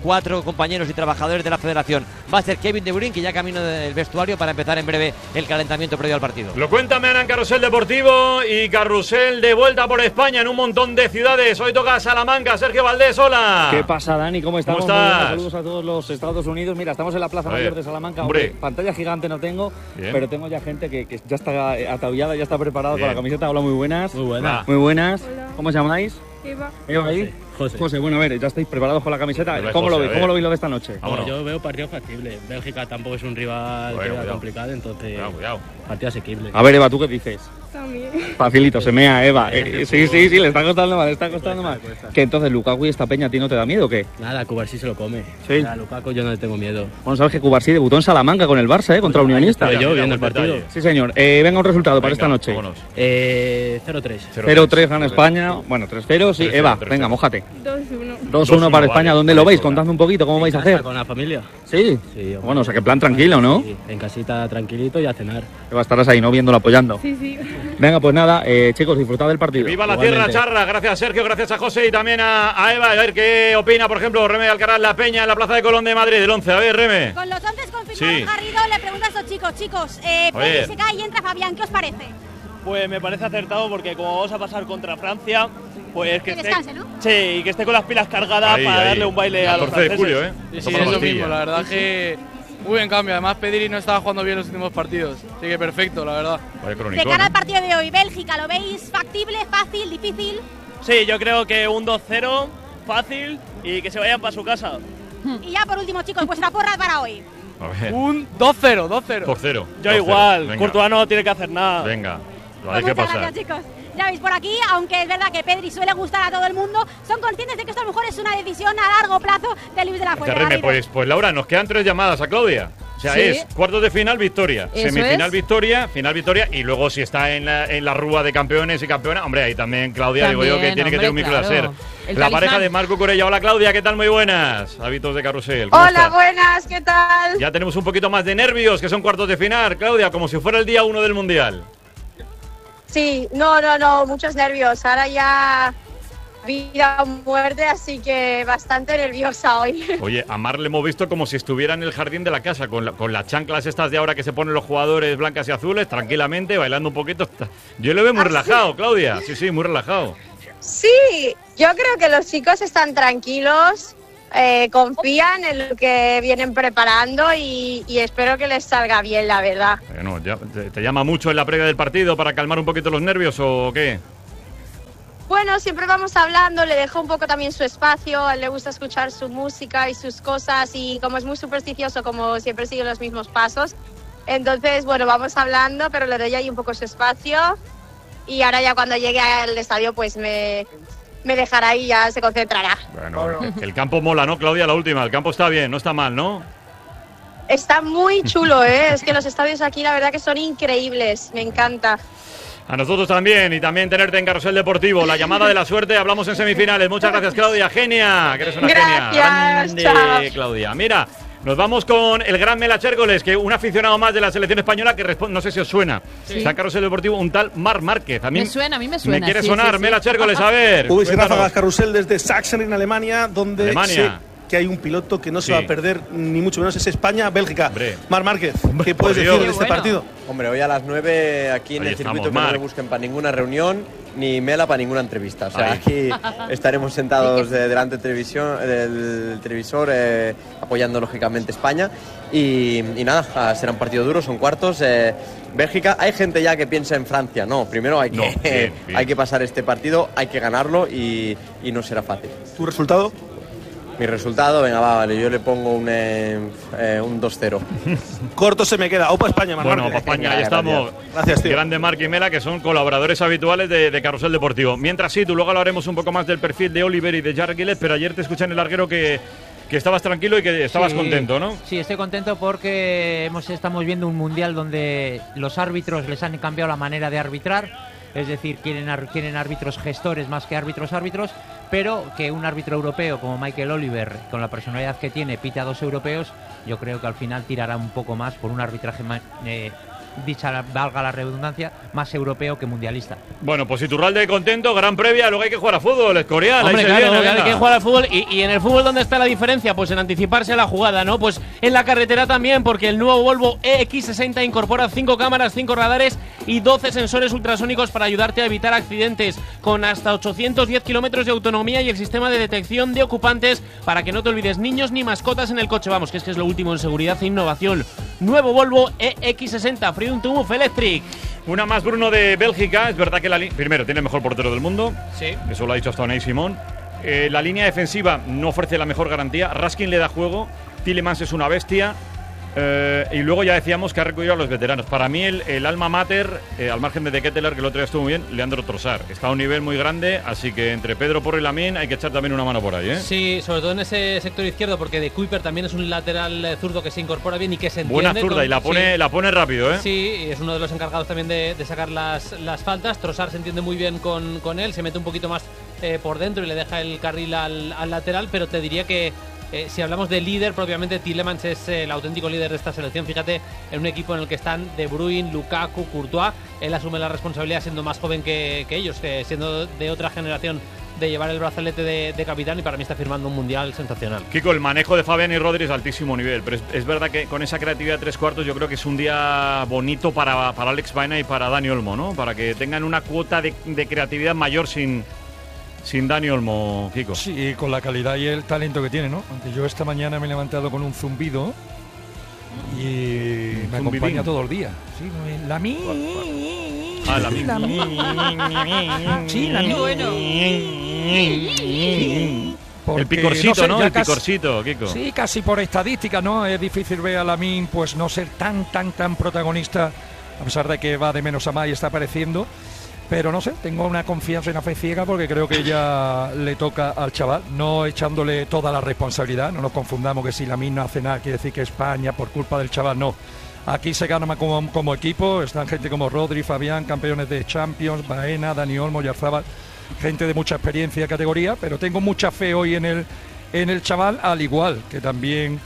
4 compañeros y trabajadores de la federación. Va a ser Kevin De Bruyne, que ya camino del vestuario para empezar en breve el calentamiento previo al partido. Lo cuenta Meana en Carrusel Deportivo, y Carrusel de vuelta por España en un montón de ciudades. Hoy toca Salamanca. Sergio Valdés, hola. ¿Qué pasa, Dani? ¿Cómo estamos? ¿Cómo estás? Saludos a todos los Estados Unidos. Mira, estamos en la Plaza Mayor de Salamanca. Hombre, pantalla gigante no tengo, pero tengo ya gente que ya está ataviada, ya está preparada con la camiseta. Hola, muy buenas. Muy buenas. Muy buenas. Hola. ¿Cómo os llamáis? Eva. ¿Eva ahí? José, bueno, a ver, ya estáis preparados con la camiseta. ¿Cómo lo veis? ¿Cómo lo veis lo de esta noche? Bueno, yo veo partido factible. Bélgica tampoco es un rival complicado, entonces partido asequible. A ver, Eva, ¿tú qué dices? También. Facilito, se mea, Eva. Sí, le está costando mal, Que entonces, Lukaku y esta peña, ¿a ti no te da miedo o qué? Nada, Cubarsí se lo come. Sí. A Lukaku yo no le tengo miedo. Bueno, sabes que Cubarsí debutó en Salamanca con el Barça, contra Unionista. Yo viendo el partido. Sí, señor. Venga, un resultado para esta noche. 0-3. 0-3 gana España. Bueno, 3-0, sí. Eva, venga, mójate. 2-1. 2-1 para España. ¿Dónde lo veis? Contadme un poquito cómo vais a hacer. Con la familia. ¿Sí? Bueno, o sea, que plan tranquilo, ¿no? Sí, en casita tranquilito y a cenar. Eva, estarás ahí, ¿no? Viéndolo, apoyando. Sí. Venga, pues nada, chicos, disfrutad del partido. ¡Viva la tierra, charra! Gracias, Sergio, gracias a José y también a Eva. A ver qué opina, por ejemplo, Reme Alcaraz La Peña en la Plaza de Colón de Madrid, el 11. A ver, Reme. Con los 11 confirmados, Garrido, le pregunto a estos chicos, Pedri se cae y entra Fabián, ¿qué os parece? Pues me parece acertado porque como vamos a pasar contra Francia, pues que descanse, ¿no? Sí, y que esté con las pilas cargadas para darle un baile a los franceses. 14 de julio, ¿eh? Sí, eso mismo, la verdad que muy buen cambio. Además, Pedri no estaba jugando bien los últimos partidos, así que perfecto, la verdad. De cara al partido de hoy, Bélgica, ¿lo veis factible, fácil, difícil? Sí, yo creo que un 2-0, fácil, y que se vayan para su casa. Y ya por último, chicos, vuestra porra para hoy. Un 2-0. 2-0. Yo igual, Courtois no tiene que hacer nada. Venga, lo hay que pasar. pasar. Gracias, chicos. Ya veis por aquí, aunque es verdad que Pedri suele gustar a todo el mundo, son conscientes de que esto a lo mejor es una decisión a largo plazo de Luis de la Fuente. Pues Laura, nos quedan 3 llamadas a Claudia. O sea, Sí. es cuartos de final, victoria. Eso Semifinal, es. victoria. Final, victoria. Y luego, si está en la rúa de campeones y campeonas, hombre, ahí también, Claudia, digo yo que tiene que tener un micro de hacer. La pareja de Marc Cucurella. Hola, Claudia, ¿qué tal? Muy buenas. Hábitos de Carrusel. ¿Cómo Hola, estás? buenas, ¿qué tal? Ya tenemos un poquito más de nervios, que son cuartos de final, Claudia, como si fuera el día 1 del Mundial. Sí, no, muchos nervios. Ahora ya vida o muerte, así que bastante nerviosa hoy. Oye, a Mar le hemos visto como si estuviera en el jardín de la casa, con las chanclas estas de ahora que se ponen los jugadores blancas y azules, tranquilamente, bailando un poquito. Yo lo veo muy relajado, Claudia. Sí, muy relajado. Sí, yo creo que los chicos están tranquilos, confían en lo que vienen preparando y espero que les salga bien, la verdad. Bueno, ya, ¿te llama mucho en la previa del partido para calmar un poquito los nervios o qué? Bueno, siempre vamos hablando, le dejo un poco también su espacio, a él le gusta escuchar su música y sus cosas y como es muy supersticioso, como siempre sigue los mismos pasos, entonces, bueno, vamos hablando, pero le doy ahí un poco su espacio y ahora ya cuando llegue al estadio pues me dejará y ya se concentrará. Bueno, el campo mola, ¿no, Claudia? La última, el campo está bien, no está mal, ¿no? Está muy chulo, ¿eh? Es que los estadios aquí la verdad que son increíbles, me encanta. A nosotros también, y también tenerte en Carrusel Deportivo. La llamada de la suerte, hablamos en semifinales. Muchas gracias, Claudia. Genia, que eres una genia. Grande, chao. Claudia. Mira, nos vamos con el gran Mela Chérgoles, que un aficionado más de la selección española que responde, no sé si os suena. Sí. Está en Carrusel Deportivo un tal Marc Márquez. A mí A mí me suena. ¿Me quiere sí, sonar? sí. Mela Chérgoles, a ver. Uy, y cuéntanos. ráfagas Carrusel desde Sachsen en Alemania, donde Alemania. sé que hay un piloto que no se Sí. va a perder, ni mucho menos, es España-Bélgica. Marc Márquez, ¿qué por puedes Dios. decir de Qué este bueno. partido? Hombre, hoy a las 9 aquí en Ahí el estamos, circuito que no Marc. le busquen para ninguna reunión, ni Mela para ninguna entrevista. O sea, Ahí. aquí estaremos sentados delante del televisor, apoyando lógicamente España. Y nada, será un partido duro, son cuartos. Bélgica, hay gente ya que piensa en Francia. No, primero hay que, hay que pasar este partido, hay que ganarlo y no será fácil. ¿Tu resultado? Mi resultado, venga, vale, yo le pongo un 2-0. Corto se me queda. Opa España, Marc Bueno, Márquez. para España, ahí estamos. Gracias, tío. Grande Marc y Mela, que son colaboradores habituales de Carrusel Deportivo. Mientras sí, tú luego hablaremos un poco más del perfil de Oliver y de Jared Gillett, pero ayer te escuché en el larguero que estabas tranquilo y que estabas contento, ¿no? Sí, estoy contento porque estamos viendo un mundial donde los árbitros les han cambiado la manera de arbitrar. Es decir, quieren árbitros gestores más que árbitros, pero que un árbitro europeo como Michael Oliver, con la personalidad que tiene, pite a dos europeos, yo creo que al final tirará un poco más por un arbitraje dicha valga la redundancia, más europeo que mundialista. Bueno, pues Iturralde contento, gran previa, luego hay que jugar a fútbol, Escorial. Hombre, ahí se claro, viene, claro, hay venga. que jugar al fútbol. Y en el fútbol, ¿dónde está la diferencia? Pues en anticiparse a la jugada, ¿no? Pues en la carretera también, porque el nuevo Volvo EX60 incorpora 5 cámaras, 5 radares y 12 sensores ultrasónicos para ayudarte a evitar accidentes, con hasta 810 kilómetros de autonomía y el sistema de detección de ocupantes para que no te olvides niños ni mascotas en el coche. Vamos, que es lo último en seguridad e innovación. Nuevo Volvo EX60 Freedom to Move Electric. Una más, Bruno, de Bélgica. Es verdad que primero tiene el mejor portero del mundo. Sí. Eso lo ha dicho hasta Unai Simón. La línea defensiva no ofrece la mejor garantía. Raskin le da juego. Tielemans es una bestia. Y luego ya decíamos que ha recurrido a los veteranos. Para mí el alma mater, al margen de Ketteler, que el otro día estuvo muy bien, Leandro Trossard. Está a un nivel muy grande, así que entre Pedro Porro y Lamine hay que echar también una mano por ahí, ¿eh? Sí, sobre todo en ese sector izquierdo, porque de Kuiper también es un lateral zurdo que se incorpora bien y que se entiende. Buena zurda y la pone rápido, ¿eh? Sí, y es uno de los encargados también de sacar las faltas. Trossard se entiende muy bien con él, se mete un poquito más por dentro y le deja el carril al lateral, pero te diría que si hablamos de líder, propiamente Tielemans es el auténtico líder de esta selección. Fíjate, en un equipo en el que están De Bruyne, Lukaku, Courtois. Él asume la responsabilidad siendo más joven que ellos, siendo de otra generación, de llevar el brazalete de capitán, y para mí está firmando un mundial sensacional. Kiko, el manejo de Fabián y Rodri es altísimo nivel, pero es verdad que con esa creatividad de tres cuartos yo creo que es un día bonito para Alex Baena y para Dani Olmo, ¿no? Para que tengan una cuota de creatividad mayor sin Dani Olmo, Kiko. Sí, con la calidad y el talento que tiene, ¿no? Aunque yo esta mañana me he levantado con un zumbido y me acompaña todo el día. Sí, la mi. Ah, la mi. Sí, la mi. Bueno. Porque, el picorcito, sé, ¿no? ya El casi- picorcito, Kiko. Sí, casi por estadística, ¿no? Es difícil ver a Lamine pues no ser tan protagonista, a pesar de que va de menos a más y está apareciendo. Pero no sé, tengo una confianza y una fe ciega porque creo que ya le toca al chaval, no echándole toda la responsabilidad. No nos confundamos que si Lamine no hace nada quiere decir que España por culpa del chaval, no. Aquí se gana más como equipo, están gente como Rodri, Fabián, campeones de Champions, Baena, Dani Olmo, Oyarzabal, gente de mucha experiencia y categoría, pero tengo mucha fe hoy en el chaval, al igual que también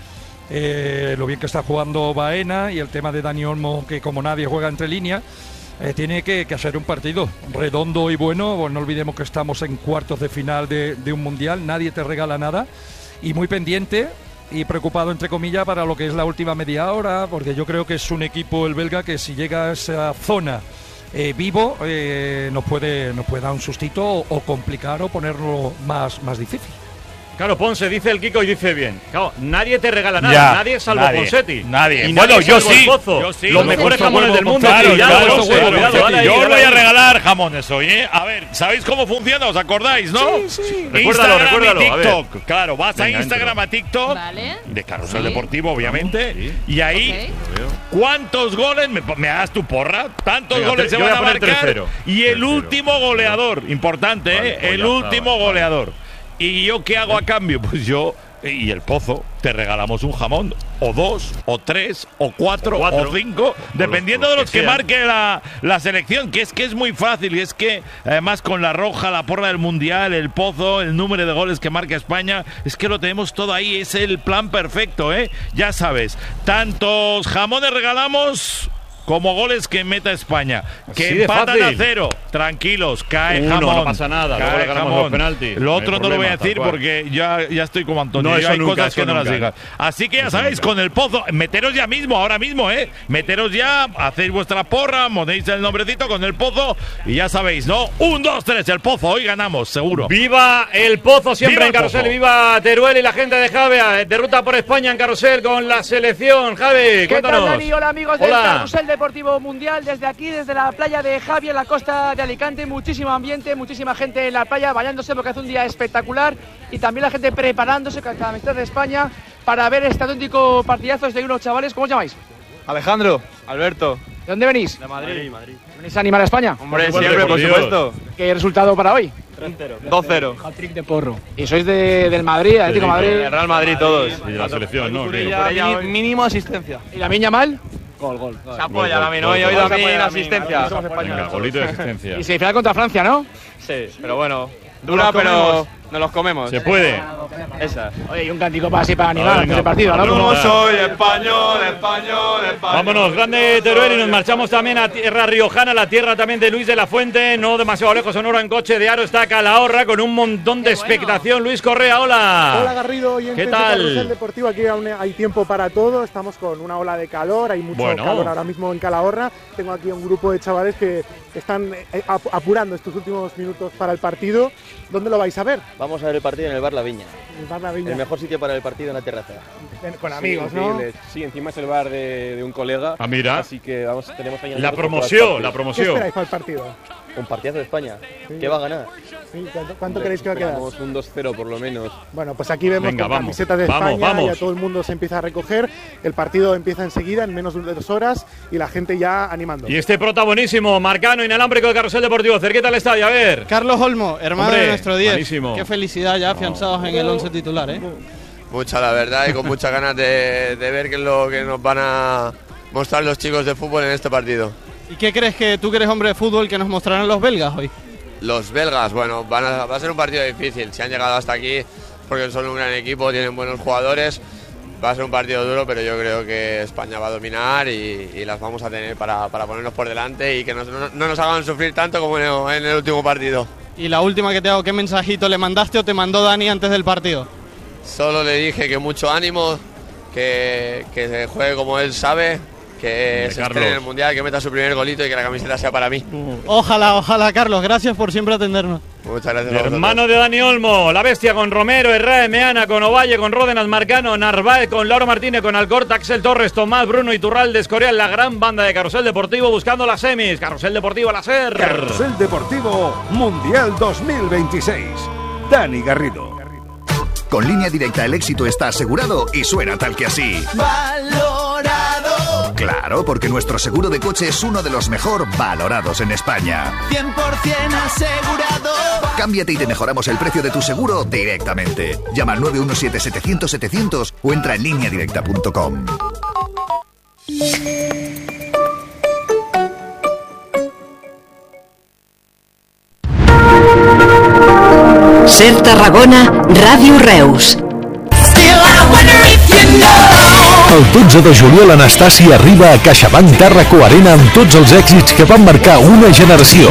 lo bien que está jugando Baena y el tema de Dani Olmo, que como nadie juega entre líneas, tiene que hacer un partido redondo y bueno. Pues no olvidemos que estamos en cuartos de final de un mundial, nadie te regala nada, y muy pendiente y preocupado, entre comillas, para lo que es la última media hora, porque yo creo que es un equipo, el belga, que si llega a esa zona vivo, nos puede dar un sustito o complicar o ponerlo más difícil. Claro, Ponce, dice el Kiko y dice bien. Claro, nadie te regala nada, nadie salvo Ponsetti. Nadie. Y bueno, nadie yo sí. Los mejores jamones del mundo. Claro, cuidado, yo os voy a regalar jamones hoy, ¿eh? A ver, ¿sabéis cómo funciona? ¿Os acordáis, no? Sí. Recuérdalo. Y TikTok. Claro, vas a Instagram, a TikTok, de Carrusel Deportivo, obviamente, y ahí, ¿cuántos goles? ¿Me das tu porra? Tantos goles se van a marcar. Y el último goleador, importante, el último goleador. ¿Y yo qué hago a cambio? Pues yo y el Pozo te regalamos un jamón, o 2, o 3, o 4, o 5, dependiendo de los que marque la selección, que es muy fácil, y es que además con la roja, la porra del Mundial, el Pozo, el número de goles que marca España, es que lo tenemos todo ahí, es el plan perfecto, ya sabes, tantos jamones regalamos como goles que meta España. Que empatan a 0. Tranquilos, cae jamón. No pasa nada, luego le ganamos los penaltis. Lo otro no lo voy a decir porque ya estoy como Antonio. Hay cosas que no las digas. Así que ya sabéis, con el Pozo, meteros ya mismo, ahora mismo, meteros ya, hacéis vuestra porra, ponéis el nombrecito con el Pozo y ya sabéis, ¿no? 1, 2, 3, el Pozo, hoy ganamos, seguro. ¡Viva el Pozo siempre en Carrusel! ¡Viva Teruel y la gente de Javea! Derrota por España en Carrusel con la selección. Javi, cuéntanos. ¿Qué tal, Dani? Hola, amigos del Carrusel Deportivo Mundial, desde aquí, desde la playa de Javia, en la costa de Alicante. Muchísimo ambiente, muchísima gente en la playa bañándose porque hace un día espectacular, y también la gente preparándose con la camiseta de España para ver este auténtico partidazo de unos chavales. ¿Cómo os llamáis? Alejandro, Alberto. ¿De dónde venís? De Madrid. ¿Venís a animar a España? Hombre, siempre, por supuesto. ¿Qué resultado para hoy? 3-0. 2-0. Hat-trick de Porro. ¿Y sois del Madrid, Atlético Madrid? El Real Madrid todos. Y de la selección, ¿no? Mínimo asistencia. ¿Y la Miña mal? Gol. Se apoya la Mino, hoy también la asistencia. Venga, golito de asistencia. Y semifinal contra Francia, ¿no? Sí, pero bueno, dura, pero nos los comemos. Se puede. Esa. Oye, y un cantico para animar este partido, ¿no? Como soy español. Vámonos, grande Teruel, y nos marchamos también a tierra riojana, la tierra también de Luis de la Fuente, no demasiado lejos, Sonora, en coche de Aro está Calahorra con un montón de expectación. Luis Correa, hola. Hola Garrido, y ¿qué tal? Carrusel Deportivo, aquí aún hay tiempo para todo, estamos con una ola de calor, hay mucho calor ahora mismo en Calahorra. Tengo aquí un grupo de chavales que están apurando estos últimos minutos para el partido. ¿Dónde lo vais a ver? Vamos a ver el partido en el Bar La Viña. El Bar La Viña. El mejor sitio para el partido en la terraza. Con amigos, ¿no? Sí, encima es el bar de un colega. Ah, mira. Así que tenemos ahí la promoción. ¿Qué esperáis para el partido? Un partidazo de España. Sí. ¿Qué va a ganar? Sí, ¿cuánto creéis que va a quedar? Vamos un 2-0 por lo menos. Bueno, pues aquí vemos con camisetas de España, ya todo el mundo se empieza a recoger. El partido empieza enseguida, en menos de 2 horas, y la gente ya animando. Y este prota buenísimo, Marcano, inalámbrico de Carrusel Deportivo, cerquita al estadio, a ver. Carlos Olmo, hermano de nuestro 10. Buenísimo. Qué felicidad, ya afianzados en el 11 titular, Mucha, la verdad, y con muchas ganas de ver qué es lo que nos van a mostrar los chicos de fútbol en este partido. ¿Y qué crees que tú que eres hombre de fútbol que nos mostrarán los belgas hoy? Los belgas, bueno, va a ser un partido difícil. Si han llegado hasta aquí porque son un gran equipo, tienen buenos jugadores. Va a ser un partido duro, pero yo creo que España va a dominar y las vamos a tener para ponernos por delante y que no nos hagan sufrir tanto como en el último partido. Y la última que te hago, ¿qué mensajito le mandaste o te mandó Dani antes del partido? Solo le dije que mucho ánimo, que se juegue como él sabe, que se estrene en el Mundial, que meta su primer golito y que la camiseta sea para mí. Ojalá, Carlos. Gracias por siempre atendernos. Muchas gracias. Hermano de Dani Olmo, la bestia con Romero, Herrera, Meana, con Ovalle, con Ródenas, Marcano, Narváez, con Lauro Martínez, con Alcorta, Axel Torres, Tomás, Bruno Iturralde, Escorial, la gran banda de Carrusel Deportivo buscando las semis. Carrusel Deportivo, la SER. Carrusel Deportivo Mundial 2026. Dani Garrido. Con Línea Directa el éxito está asegurado y suena tal que así. Valorado. Claro, porque nuestro seguro de coche es uno de los mejor valorados en España. 100% asegurado. Cámbiate y te mejoramos el precio de tu seguro directamente. Llama al 917-700-700 o entra en lineadirecta.com. Ser Tarragona, Ràdio Reus. El 12 de juliol Anastàcia arriba a CaixaBank Tàrraco Arena amb tots els èxits que van marcar una generació.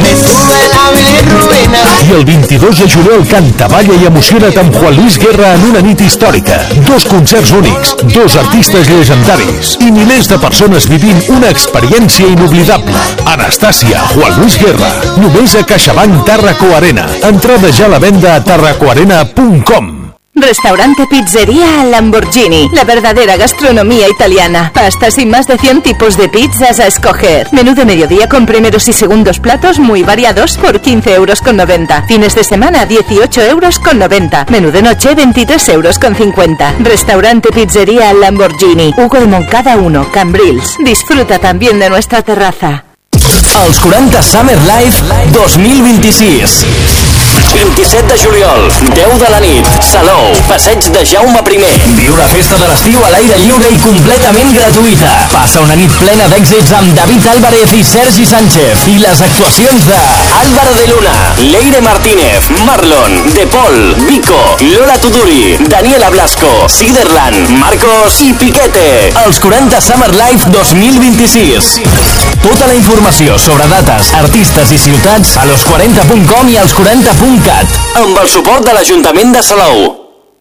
I el 22 de juliol canta, balla i emociona't amb Juan Luis Guerra en una nit històrica. 2 concerts únics, 2 artistes llegendaris i milers de persones vivint una experiència inoblidable. Anastàcia, Juan Luis Guerra, només a CaixaBank Tàrraco Arena. Entrada ja a la venda a tarracoarena.com. Restaurante Pizzería Lamborghini, la verdadera gastronomía italiana. Pastas y más de 100 tipos de pizzas a escoger. Menú de mediodía con primeros y segundos platos muy variados por 15,90 €. Fines de semana 18,90 €. Menú de noche 23,50 €. Restaurante Pizzería Lamborghini, Hugo de Moncada 1, Cambrils. Disfruta también de nuestra terraza. Els 40 Summer Live 2026. 27 de juliol, 10 de la nit, Salou, Passeig de Jaume I. Viu la festa de l'estiu a l'aire lliure i completament gratuïta. Passa una nit plena d'èxits amb David Álvarez i Sergi Sánchez i les actuacions de Álvaro de Luna, Leire Martínez, Marlon, De Paul, Vico, Lola Tuduri, Daniela Blasco, Siderland, Marcos i Piquete. Els 40 Summer Live 2026. Tota la informació sobre dates, artistes i ciutats a los40.com i als 40.cat, amb el suport de l'Ajuntament de Salou.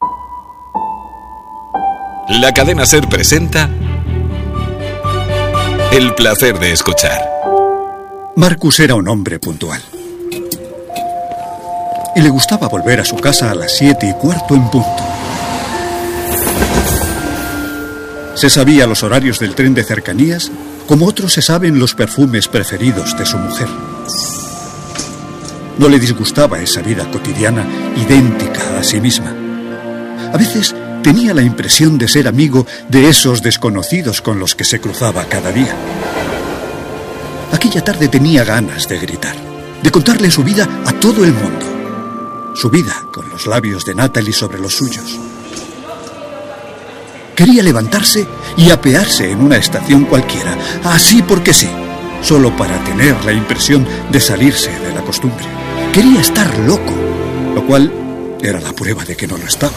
La cadena SER presenta El placer de escuchar. Marcus era un hombre puntual y le gustaba volver a su casa a las 7:15 en punto. Se sabía los horarios del tren de cercanías, como otros se saben los perfumes preferidos de su mujer. No le disgustaba esa vida cotidiana, idéntica a sí misma. A veces tenía la impresión de ser amigo de esos desconocidos con los que se cruzaba cada día. Aquella tarde tenía ganas de gritar, de contarle su vida a todo el mundo. Su vida con los labios de Natalie sobre los suyos. Quería levantarse y apearse en una estación cualquiera, así porque sí, solo para tener la impresión de salirse de la costumbre. Quería estar loco, lo cual era la prueba de que no lo estaba.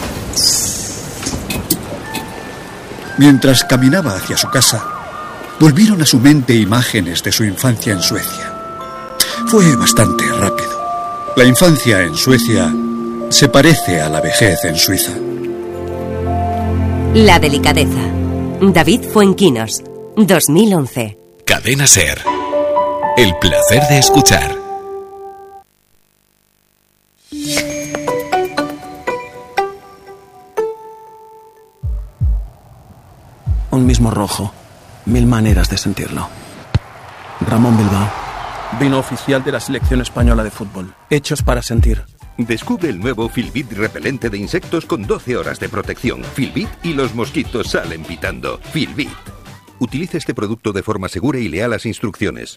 Mientras caminaba hacia su casa, volvieron a su mente imágenes de su infancia en Suecia. Fue bastante rápido. La infancia en Suecia se parece a la vejez en Suiza. La delicadeza. David Fuenquinos, 2011. Cadena SER. El placer de escuchar. Un mismo rojo, 1000 maneras de sentirlo. Ramón Bilbao, vino oficial de la selección española de fútbol. Hechos para sentir. Descubre el nuevo Filbit repelente de insectos con 12 horas de protección. Filbit y los mosquitos salen pitando. Filbit. Utilice este producto de forma segura y lea las instrucciones.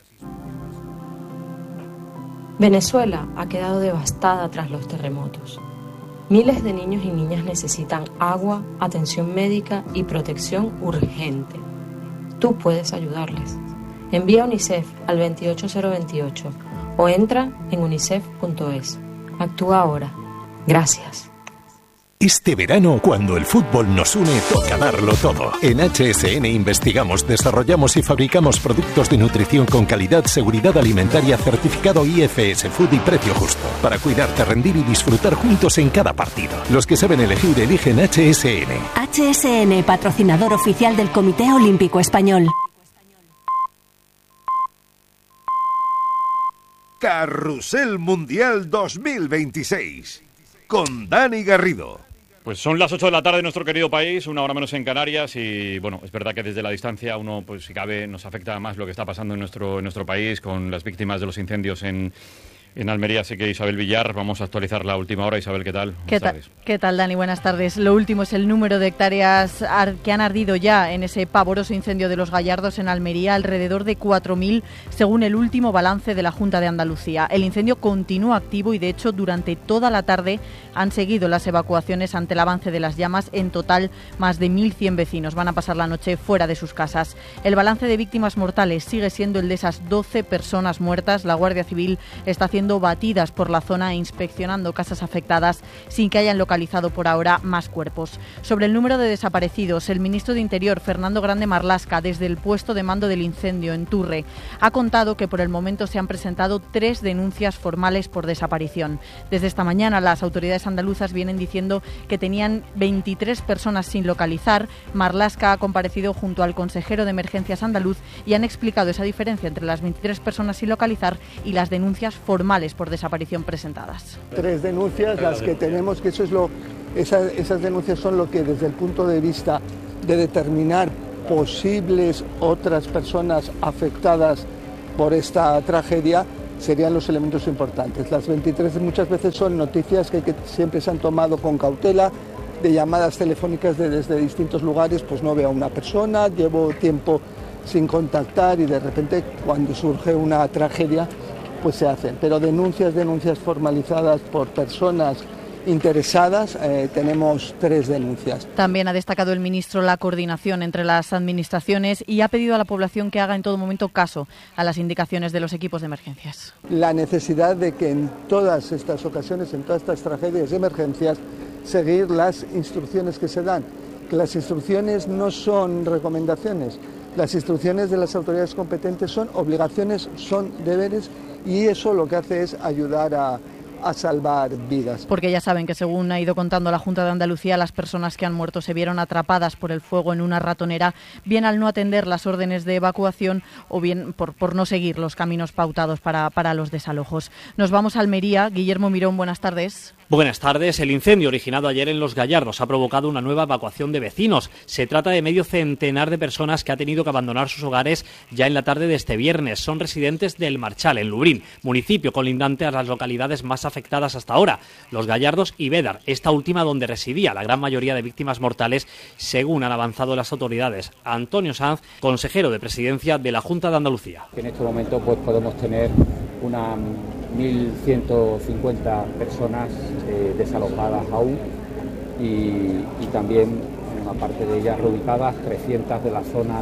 Venezuela ha quedado devastada tras los terremotos. Miles de niños y niñas necesitan agua, atención médica y protección urgente. Tú puedes ayudarles. Envía UNICEF al 28028 o entra en unicef.es. Actúa ahora. Gracias. Este verano, cuando el fútbol nos une, toca darlo todo. En HSN investigamos, desarrollamos y fabricamos productos de nutrición con calidad, seguridad alimentaria, certificado IFS Food y precio justo. Para cuidarte, rendir y disfrutar juntos en cada partido. Los que saben elegir, eligen HSN. HSN, patrocinador oficial del Comité Olímpico Español. Carrusel Mundial 2026 con Dani Garrido. Pues son las 8 de la tarde en nuestro querido país, 1 hora menos en Canarias, y bueno, es verdad que desde la distancia uno, pues si cabe, nos afecta más lo que está pasando en nuestro país con las víctimas de los incendios en En Almería sí que Isabel Villar, vamos a actualizar la última hora. Isabel, ¿qué tal? ¿Qué tal, Dani? Buenas tardes. Lo último es el número de hectáreas que han ardido ya en ese pavoroso incendio de Los Gallardos en Almería, alrededor de 4.000, según el último balance de la Junta de Andalucía. El incendio continúa activo y, de hecho, durante toda la tarde han seguido las evacuaciones ante el avance de las llamas. En total, más de 1.100 vecinos van a pasar la noche fuera de sus casas. El balance de víctimas mortales sigue siendo el de esas 12 personas muertas. La Guardia Civil está haciendo batidas por la zona e inspeccionando casas afectadas sin que hayan localizado por ahora más cuerpos. Sobre el número de desaparecidos, el ministro de Interior, Fernando Grande Marlaska, desde el puesto de mando del incendio en Turre, ha contado que por el momento se han presentado 3 denuncias formales por desaparición. Desde esta mañana las autoridades andaluzas vienen diciendo que tenían 23 personas sin localizar. Marlaska ha comparecido junto al consejero de Emergencias andaluz y han explicado esa diferencia entre las 23 personas sin localizar y las denuncias formales por desaparición presentadas. 3 denuncias, las que tenemos, que eso es esas denuncias son lo que desde el punto de vista de determinar posibles otras personas afectadas por esta tragedia serían los elementos importantes. Las 23 muchas veces son noticias que siempre se han tomado con cautela, de llamadas telefónicas desde distintos lugares, pues no veo a una persona, llevo tiempo sin contactar y de repente cuando surge una tragedia pues se hacen. Pero denuncias formalizadas por personas interesadas, tenemos 3 denuncias. También ha destacado el ministro la coordinación entre las administraciones y ha pedido a la población que haga en todo momento caso a las indicaciones de los equipos de emergencias. La necesidad de que en todas estas ocasiones, en todas estas tragedias y emergencias, seguir las instrucciones que se dan. Que las instrucciones no son recomendaciones, las instrucciones de las autoridades competentes son obligaciones, son deberes y eso lo que hace es ayudar a salvar vidas. Porque ya saben que, según ha ido contando la Junta de Andalucía, las personas que han muerto se vieron atrapadas por el fuego en una ratonera, bien al no atender las órdenes de evacuación o bien por no seguir los caminos pautados para los desalojos. Nos vamos a Almería. Guillermo Mirón, buenas tardes. Buenas tardes. El incendio originado ayer en Los Gallardos ha provocado una nueva evacuación de vecinos. Se trata de medio centenar de personas que ha tenido que abandonar sus hogares ya en la tarde de este viernes. Son residentes del Marchal, en Lubrín, municipio colindante a las localidades más afectadas hasta ahora, Los Gallardos y Bédar, esta última donde residía la gran mayoría de víctimas mortales, según han avanzado las autoridades. Antonio Sanz, consejero de Presidencia de la Junta de Andalucía. En este momento pues podemos tener unas 1.150 personas desalojadas aún y también una parte de ellas reubicadas, 300 de la zona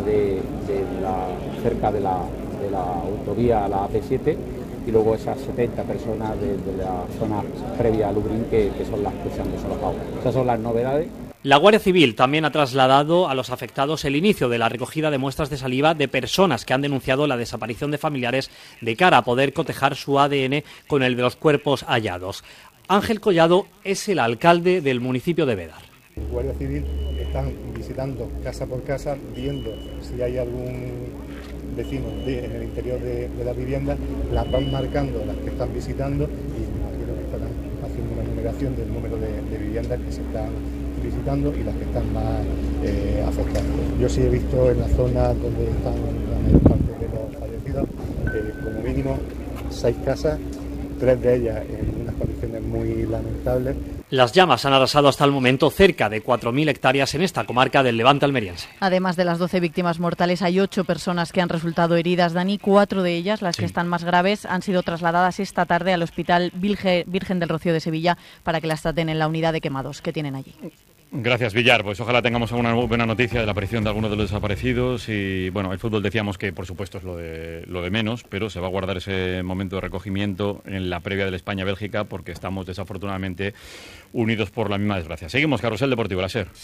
cerca de la autovía, la AP7, y luego esas 70 personas de la zona previa a Lubrín que son las que se han desalojado. Esas son las novedades. La Guardia Civil también ha trasladado a los afectados el inicio de la recogida de muestras de saliva de personas que han denunciado la desaparición de familiares de cara a poder cotejar su ADN con el de los cuerpos hallados. Ángel Collado es el alcalde del municipio de Bédar. La Guardia Civil están visitando casa por casa, viendo si hay algún vecino en el interior de la vivienda, las van marcando las que están visitando y imagino que estarán haciendo una numeración del número de viviendas que se están visitando y las que están más afectadas. Yo sí he visto en la zona donde están la mayor parte de los fallecidos, como mínimo 6 casas, 3 de ellas en unas condiciones muy lamentables. Las llamas han arrasado hasta el momento cerca de 4.000 hectáreas en esta comarca del Levante almeriense. Además de las 12 víctimas mortales, hay 8 personas que han resultado heridas. Dani, 4 de ellas, las que están más graves, han sido trasladadas esta tarde al Hospital Virgen del Rocío de Sevilla para que las traten en la unidad de quemados que tienen allí. Gracias, Villar. Pues ojalá tengamos alguna buena noticia de la aparición de algunos de los desaparecidos. Y bueno, el fútbol decíamos que por supuesto es lo de menos, pero se va a guardar ese momento de recogimiento en la previa de España-Bélgica porque estamos desafortunadamente unidos por la misma desgracia. Seguimos, Carrusel Deportivo, la SER.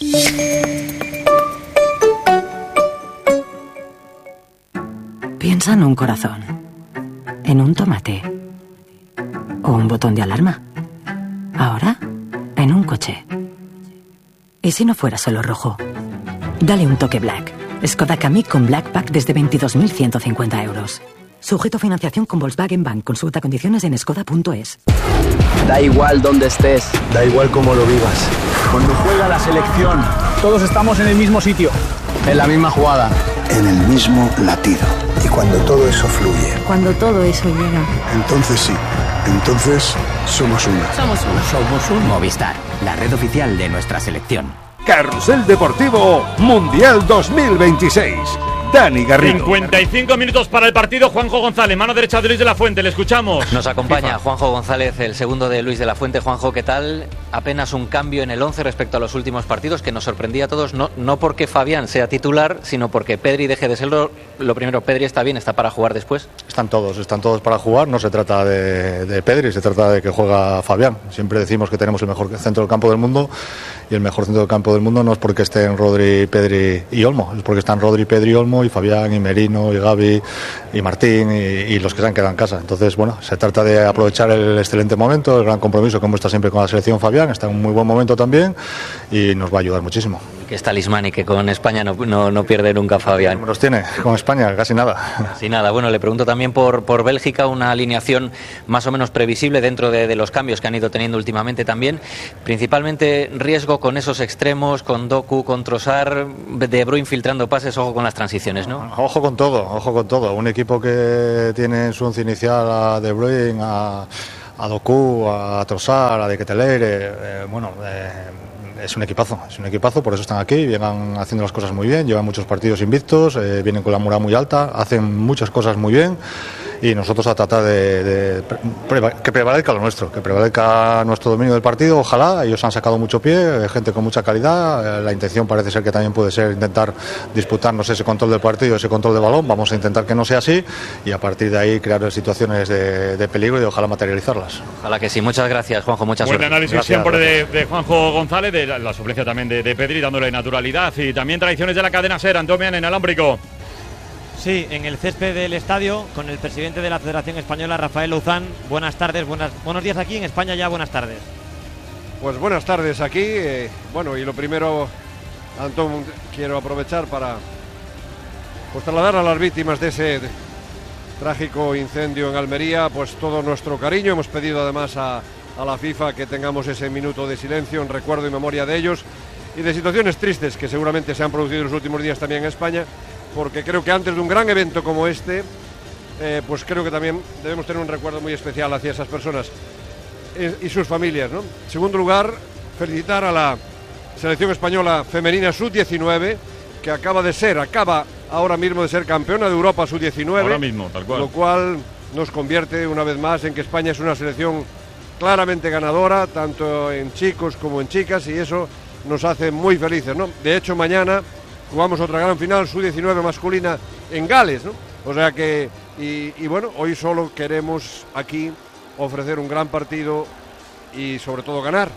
Piensa en un corazón, en un tomate o un botón de alarma. Ahora, en un coche. ¿Y si no fuera solo rojo? Dale un toque Black. Skoda Kamiq con Black Pack desde 22.150 euros. Sujeto a financiación con Volkswagen Bank. Consulta condiciones en skoda.es. Da igual dónde estés. Da igual cómo lo vivas. Cuando juega la selección, todos estamos en el mismo sitio. En la misma jugada. En el mismo latido. Y cuando todo eso fluye. Cuando todo eso llega. Entonces sí, Entonces, somos una. Somos un Movistar, la red oficial de nuestra selección. Carrusel Deportivo Mundial 2026. Dani Garrido. 55 minutos para el partido. Juanjo González, mano derecha de Luis de la Fuente. Le escuchamos. Nos acompaña Juanjo González, el segundo de Luis de la Fuente. Juanjo, ¿qué tal? Apenas un cambio en el 11 respecto a los últimos partidos que nos sorprendía a todos, no porque Fabián sea titular, sino porque Pedri deje de serlo. Lo primero, Pedri está bien, está para jugar después. Están todos para jugar. No se trata de Pedri, se trata de que juega Fabián. Siempre decimos que tenemos el mejor centro del campo del mundo, y el mejor centro del campo del mundo no es porque estén Rodri, Pedri y Olmo, es porque están Rodri, Pedri, Olmo y Fabián y Merino y Gavi y Martín y los que se han quedado en casa. Entonces, bueno, se trata de aprovechar el excelente momento, el gran compromiso que muestra siempre con la selección Fabián. Está en un muy buen momento también y nos va a ayudar muchísimo. Que es talismán y que con España no pierde nunca Fabián. ¿Cómo los tiene con España? Casi nada. Casi nada. Bueno, le pregunto también por Bélgica, una alineación más o menos previsible dentro de los cambios que han ido teniendo últimamente también. Principalmente riesgo con esos extremos, con Doku, con Trossard, De Bruyne filtrando pases, ojo con las transiciones, ¿no? Ojo con todo. Un equipo que tiene en su once inicial a De Bruyne, a Doku, a Trossard, a De Ketelaere, es un equipazo, por eso están aquí, vienen haciendo las cosas muy bien, llevan muchos partidos invictos, vienen con la moral muy alta, hacen muchas cosas muy bien y nosotros a tratar que prevalezca lo nuestro, que prevalezca nuestro dominio del partido. Ojalá, ellos han sacado mucho pie, gente con mucha calidad, la intención parece ser que también puede ser intentar disputarnos ese control del partido, ese control de balón. Vamos a intentar que no sea así y a partir de ahí crear situaciones de peligro y ojalá materializarlas. Ojalá que sí. Muchas gracias, Juanjo, mucha suerte. Buen análisis siempre de Juanjo González, de la suplencia también de Pedri, dándole naturalidad y también tradiciones de la cadena SER. Antonio en Alámbrico. Sí, en el césped del estadio, con el presidente de la Federación Española, Rafael Louzán. Buenas tardes, buenos días aquí en España ya, buenas tardes. Pues buenas tardes aquí. Y lo primero, Antón, quiero aprovechar para trasladar a las víctimas de ese trágico incendio en Almería, pues todo nuestro cariño. Hemos pedido además a la FIFA que tengamos ese minuto de silencio en recuerdo y memoria de ellos y de situaciones tristes que seguramente se han producido en los últimos días también en España, porque creo que antes de un gran evento como este, pues creo que también debemos tener un recuerdo muy especial hacia esas personas y sus familias, ¿no? En segundo lugar, felicitar a la selección española femenina sub-19, que acaba ahora mismo de ser campeona de Europa sub-19. Ahora mismo, tal cual. Lo cual nos convierte una vez más en que España es una selección claramente ganadora, tanto en chicos como en chicas, y eso nos hace muy felices, ¿no? De hecho, mañana jugamos otra gran final, sub-19 masculina, en Gales, ¿no? O sea que, y bueno, hoy solo queremos aquí ofrecer un gran partido y sobre todo ganar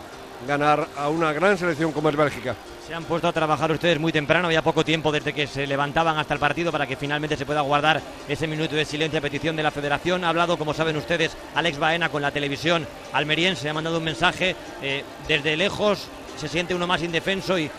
a una gran selección como es Bélgica. Se han puesto a trabajar ustedes muy temprano, había poco tiempo desde que se levantaban hasta el partido para que finalmente se pueda guardar ese minuto de silencio a petición de la Federación. Ha hablado, como saben ustedes, Alex Baena con la televisión almeriense, ha mandado un mensaje. Desde lejos se siente uno más indefenso y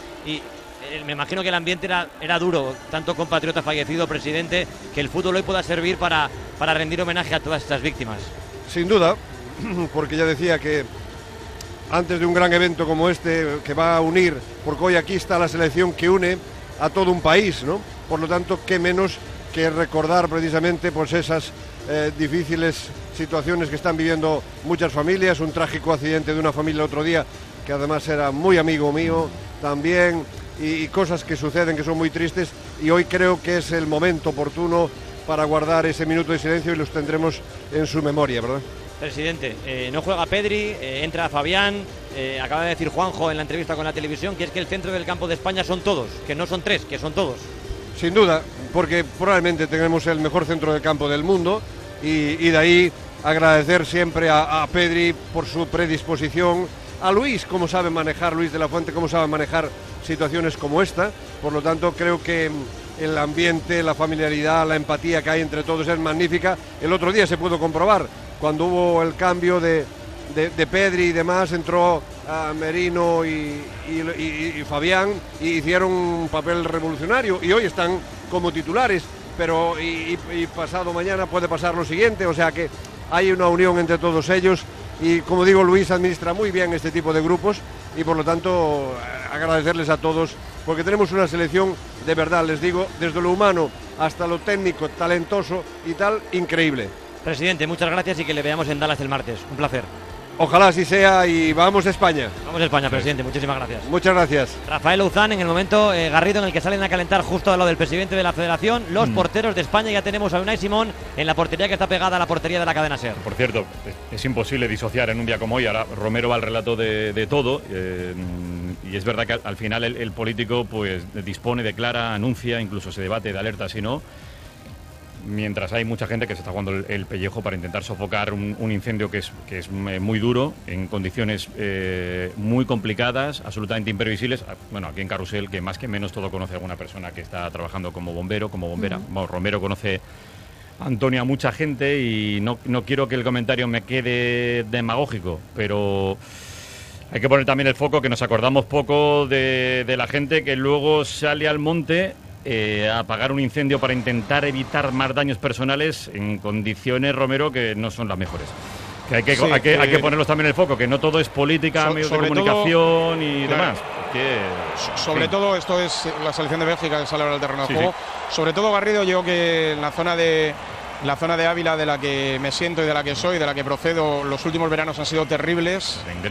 me imagino que el ambiente era duro, tanto compatriota fallecido, presidente, que el fútbol hoy pueda servir para rendir homenaje a todas estas víctimas. Sin duda, porque ya decía que antes de un gran evento como este, que va a unir, porque hoy aquí está la selección que une a todo un país, ¿no? Por lo tanto, qué menos que recordar precisamente pues esas difíciles situaciones que están viviendo muchas familias, un trágico accidente de una familia el otro día, que además era muy amigo mío también, y cosas que suceden que son muy tristes, y hoy creo que es el momento oportuno para guardar ese minuto de silencio y los tendremos en su memoria, ¿verdad? Presidente, no juega Pedri, entra Fabián, acaba de decir Juanjo en la entrevista con la televisión que es que el centro del campo de España son todos, que no son tres, que son todos. Sin duda, porque probablemente tenemos el mejor centro del campo del mundo y de ahí agradecer siempre a Pedri por su predisposición, a Luis, cómo sabe manejar, Luis de la Fuente, cómo sabe manejar situaciones como esta. Por lo tanto, creo que el ambiente, la familiaridad, la empatía que hay entre todos es magnífica. El otro día se pudo comprobar, cuando hubo el cambio de Pedri y demás, entró a Merino y Fabián y hicieron un papel revolucionario y hoy están como titulares, pero y pasado mañana puede pasar lo siguiente, o sea que hay una unión entre todos ellos y, como digo, Luis administra muy bien este tipo de grupos y por lo tanto agradecerles a todos, porque tenemos una selección de verdad, les digo, desde lo humano hasta lo técnico, talentoso y tal, increíble. Presidente, muchas gracias y que le veamos en Dallas el martes. Un placer. Ojalá así sea y vamos a España. Vamos a España, presidente. Muchísimas gracias. Muchas gracias. Rafael Louzán, en el momento Garrido, en el que salen a calentar justo al lado del presidente de la Federación, los porteros de España. Ya tenemos a Unai Simón en la portería que está pegada a la portería de la cadena SER. Por cierto, es imposible disociar en un día como hoy. Ahora Romero va al relato de todo. Y es verdad que al final el político pues dispone, declara, anuncia, incluso se debate de alerta, si no. Mientras hay mucha gente que se está jugando el pellejo para intentar sofocar un incendio que es muy duro, en condiciones muy complicadas, absolutamente imprevisibles. Bueno, aquí en Carrusel, que más que menos todo conoce a alguna persona que está trabajando como bombero, como bombera. Bueno, Romero conoce a Antonio, a mucha gente, y no quiero que el comentario me quede demagógico, pero hay que poner también el foco, que nos acordamos poco de la gente que luego sale al monte a apagar un incendio para intentar evitar más daños personales en condiciones, Romero, que no son las mejores. Que hay que ponerlos también en el foco, que no todo es política, medios de comunicación y demás. Sobre todo, esto es la selección de Bélgica que sale ahora al terreno de juego. Sobre todo, Garrido, yo que en la zona de Ávila, de la que me siento y de la que soy, de la que procedo, los últimos veranos han sido terribles.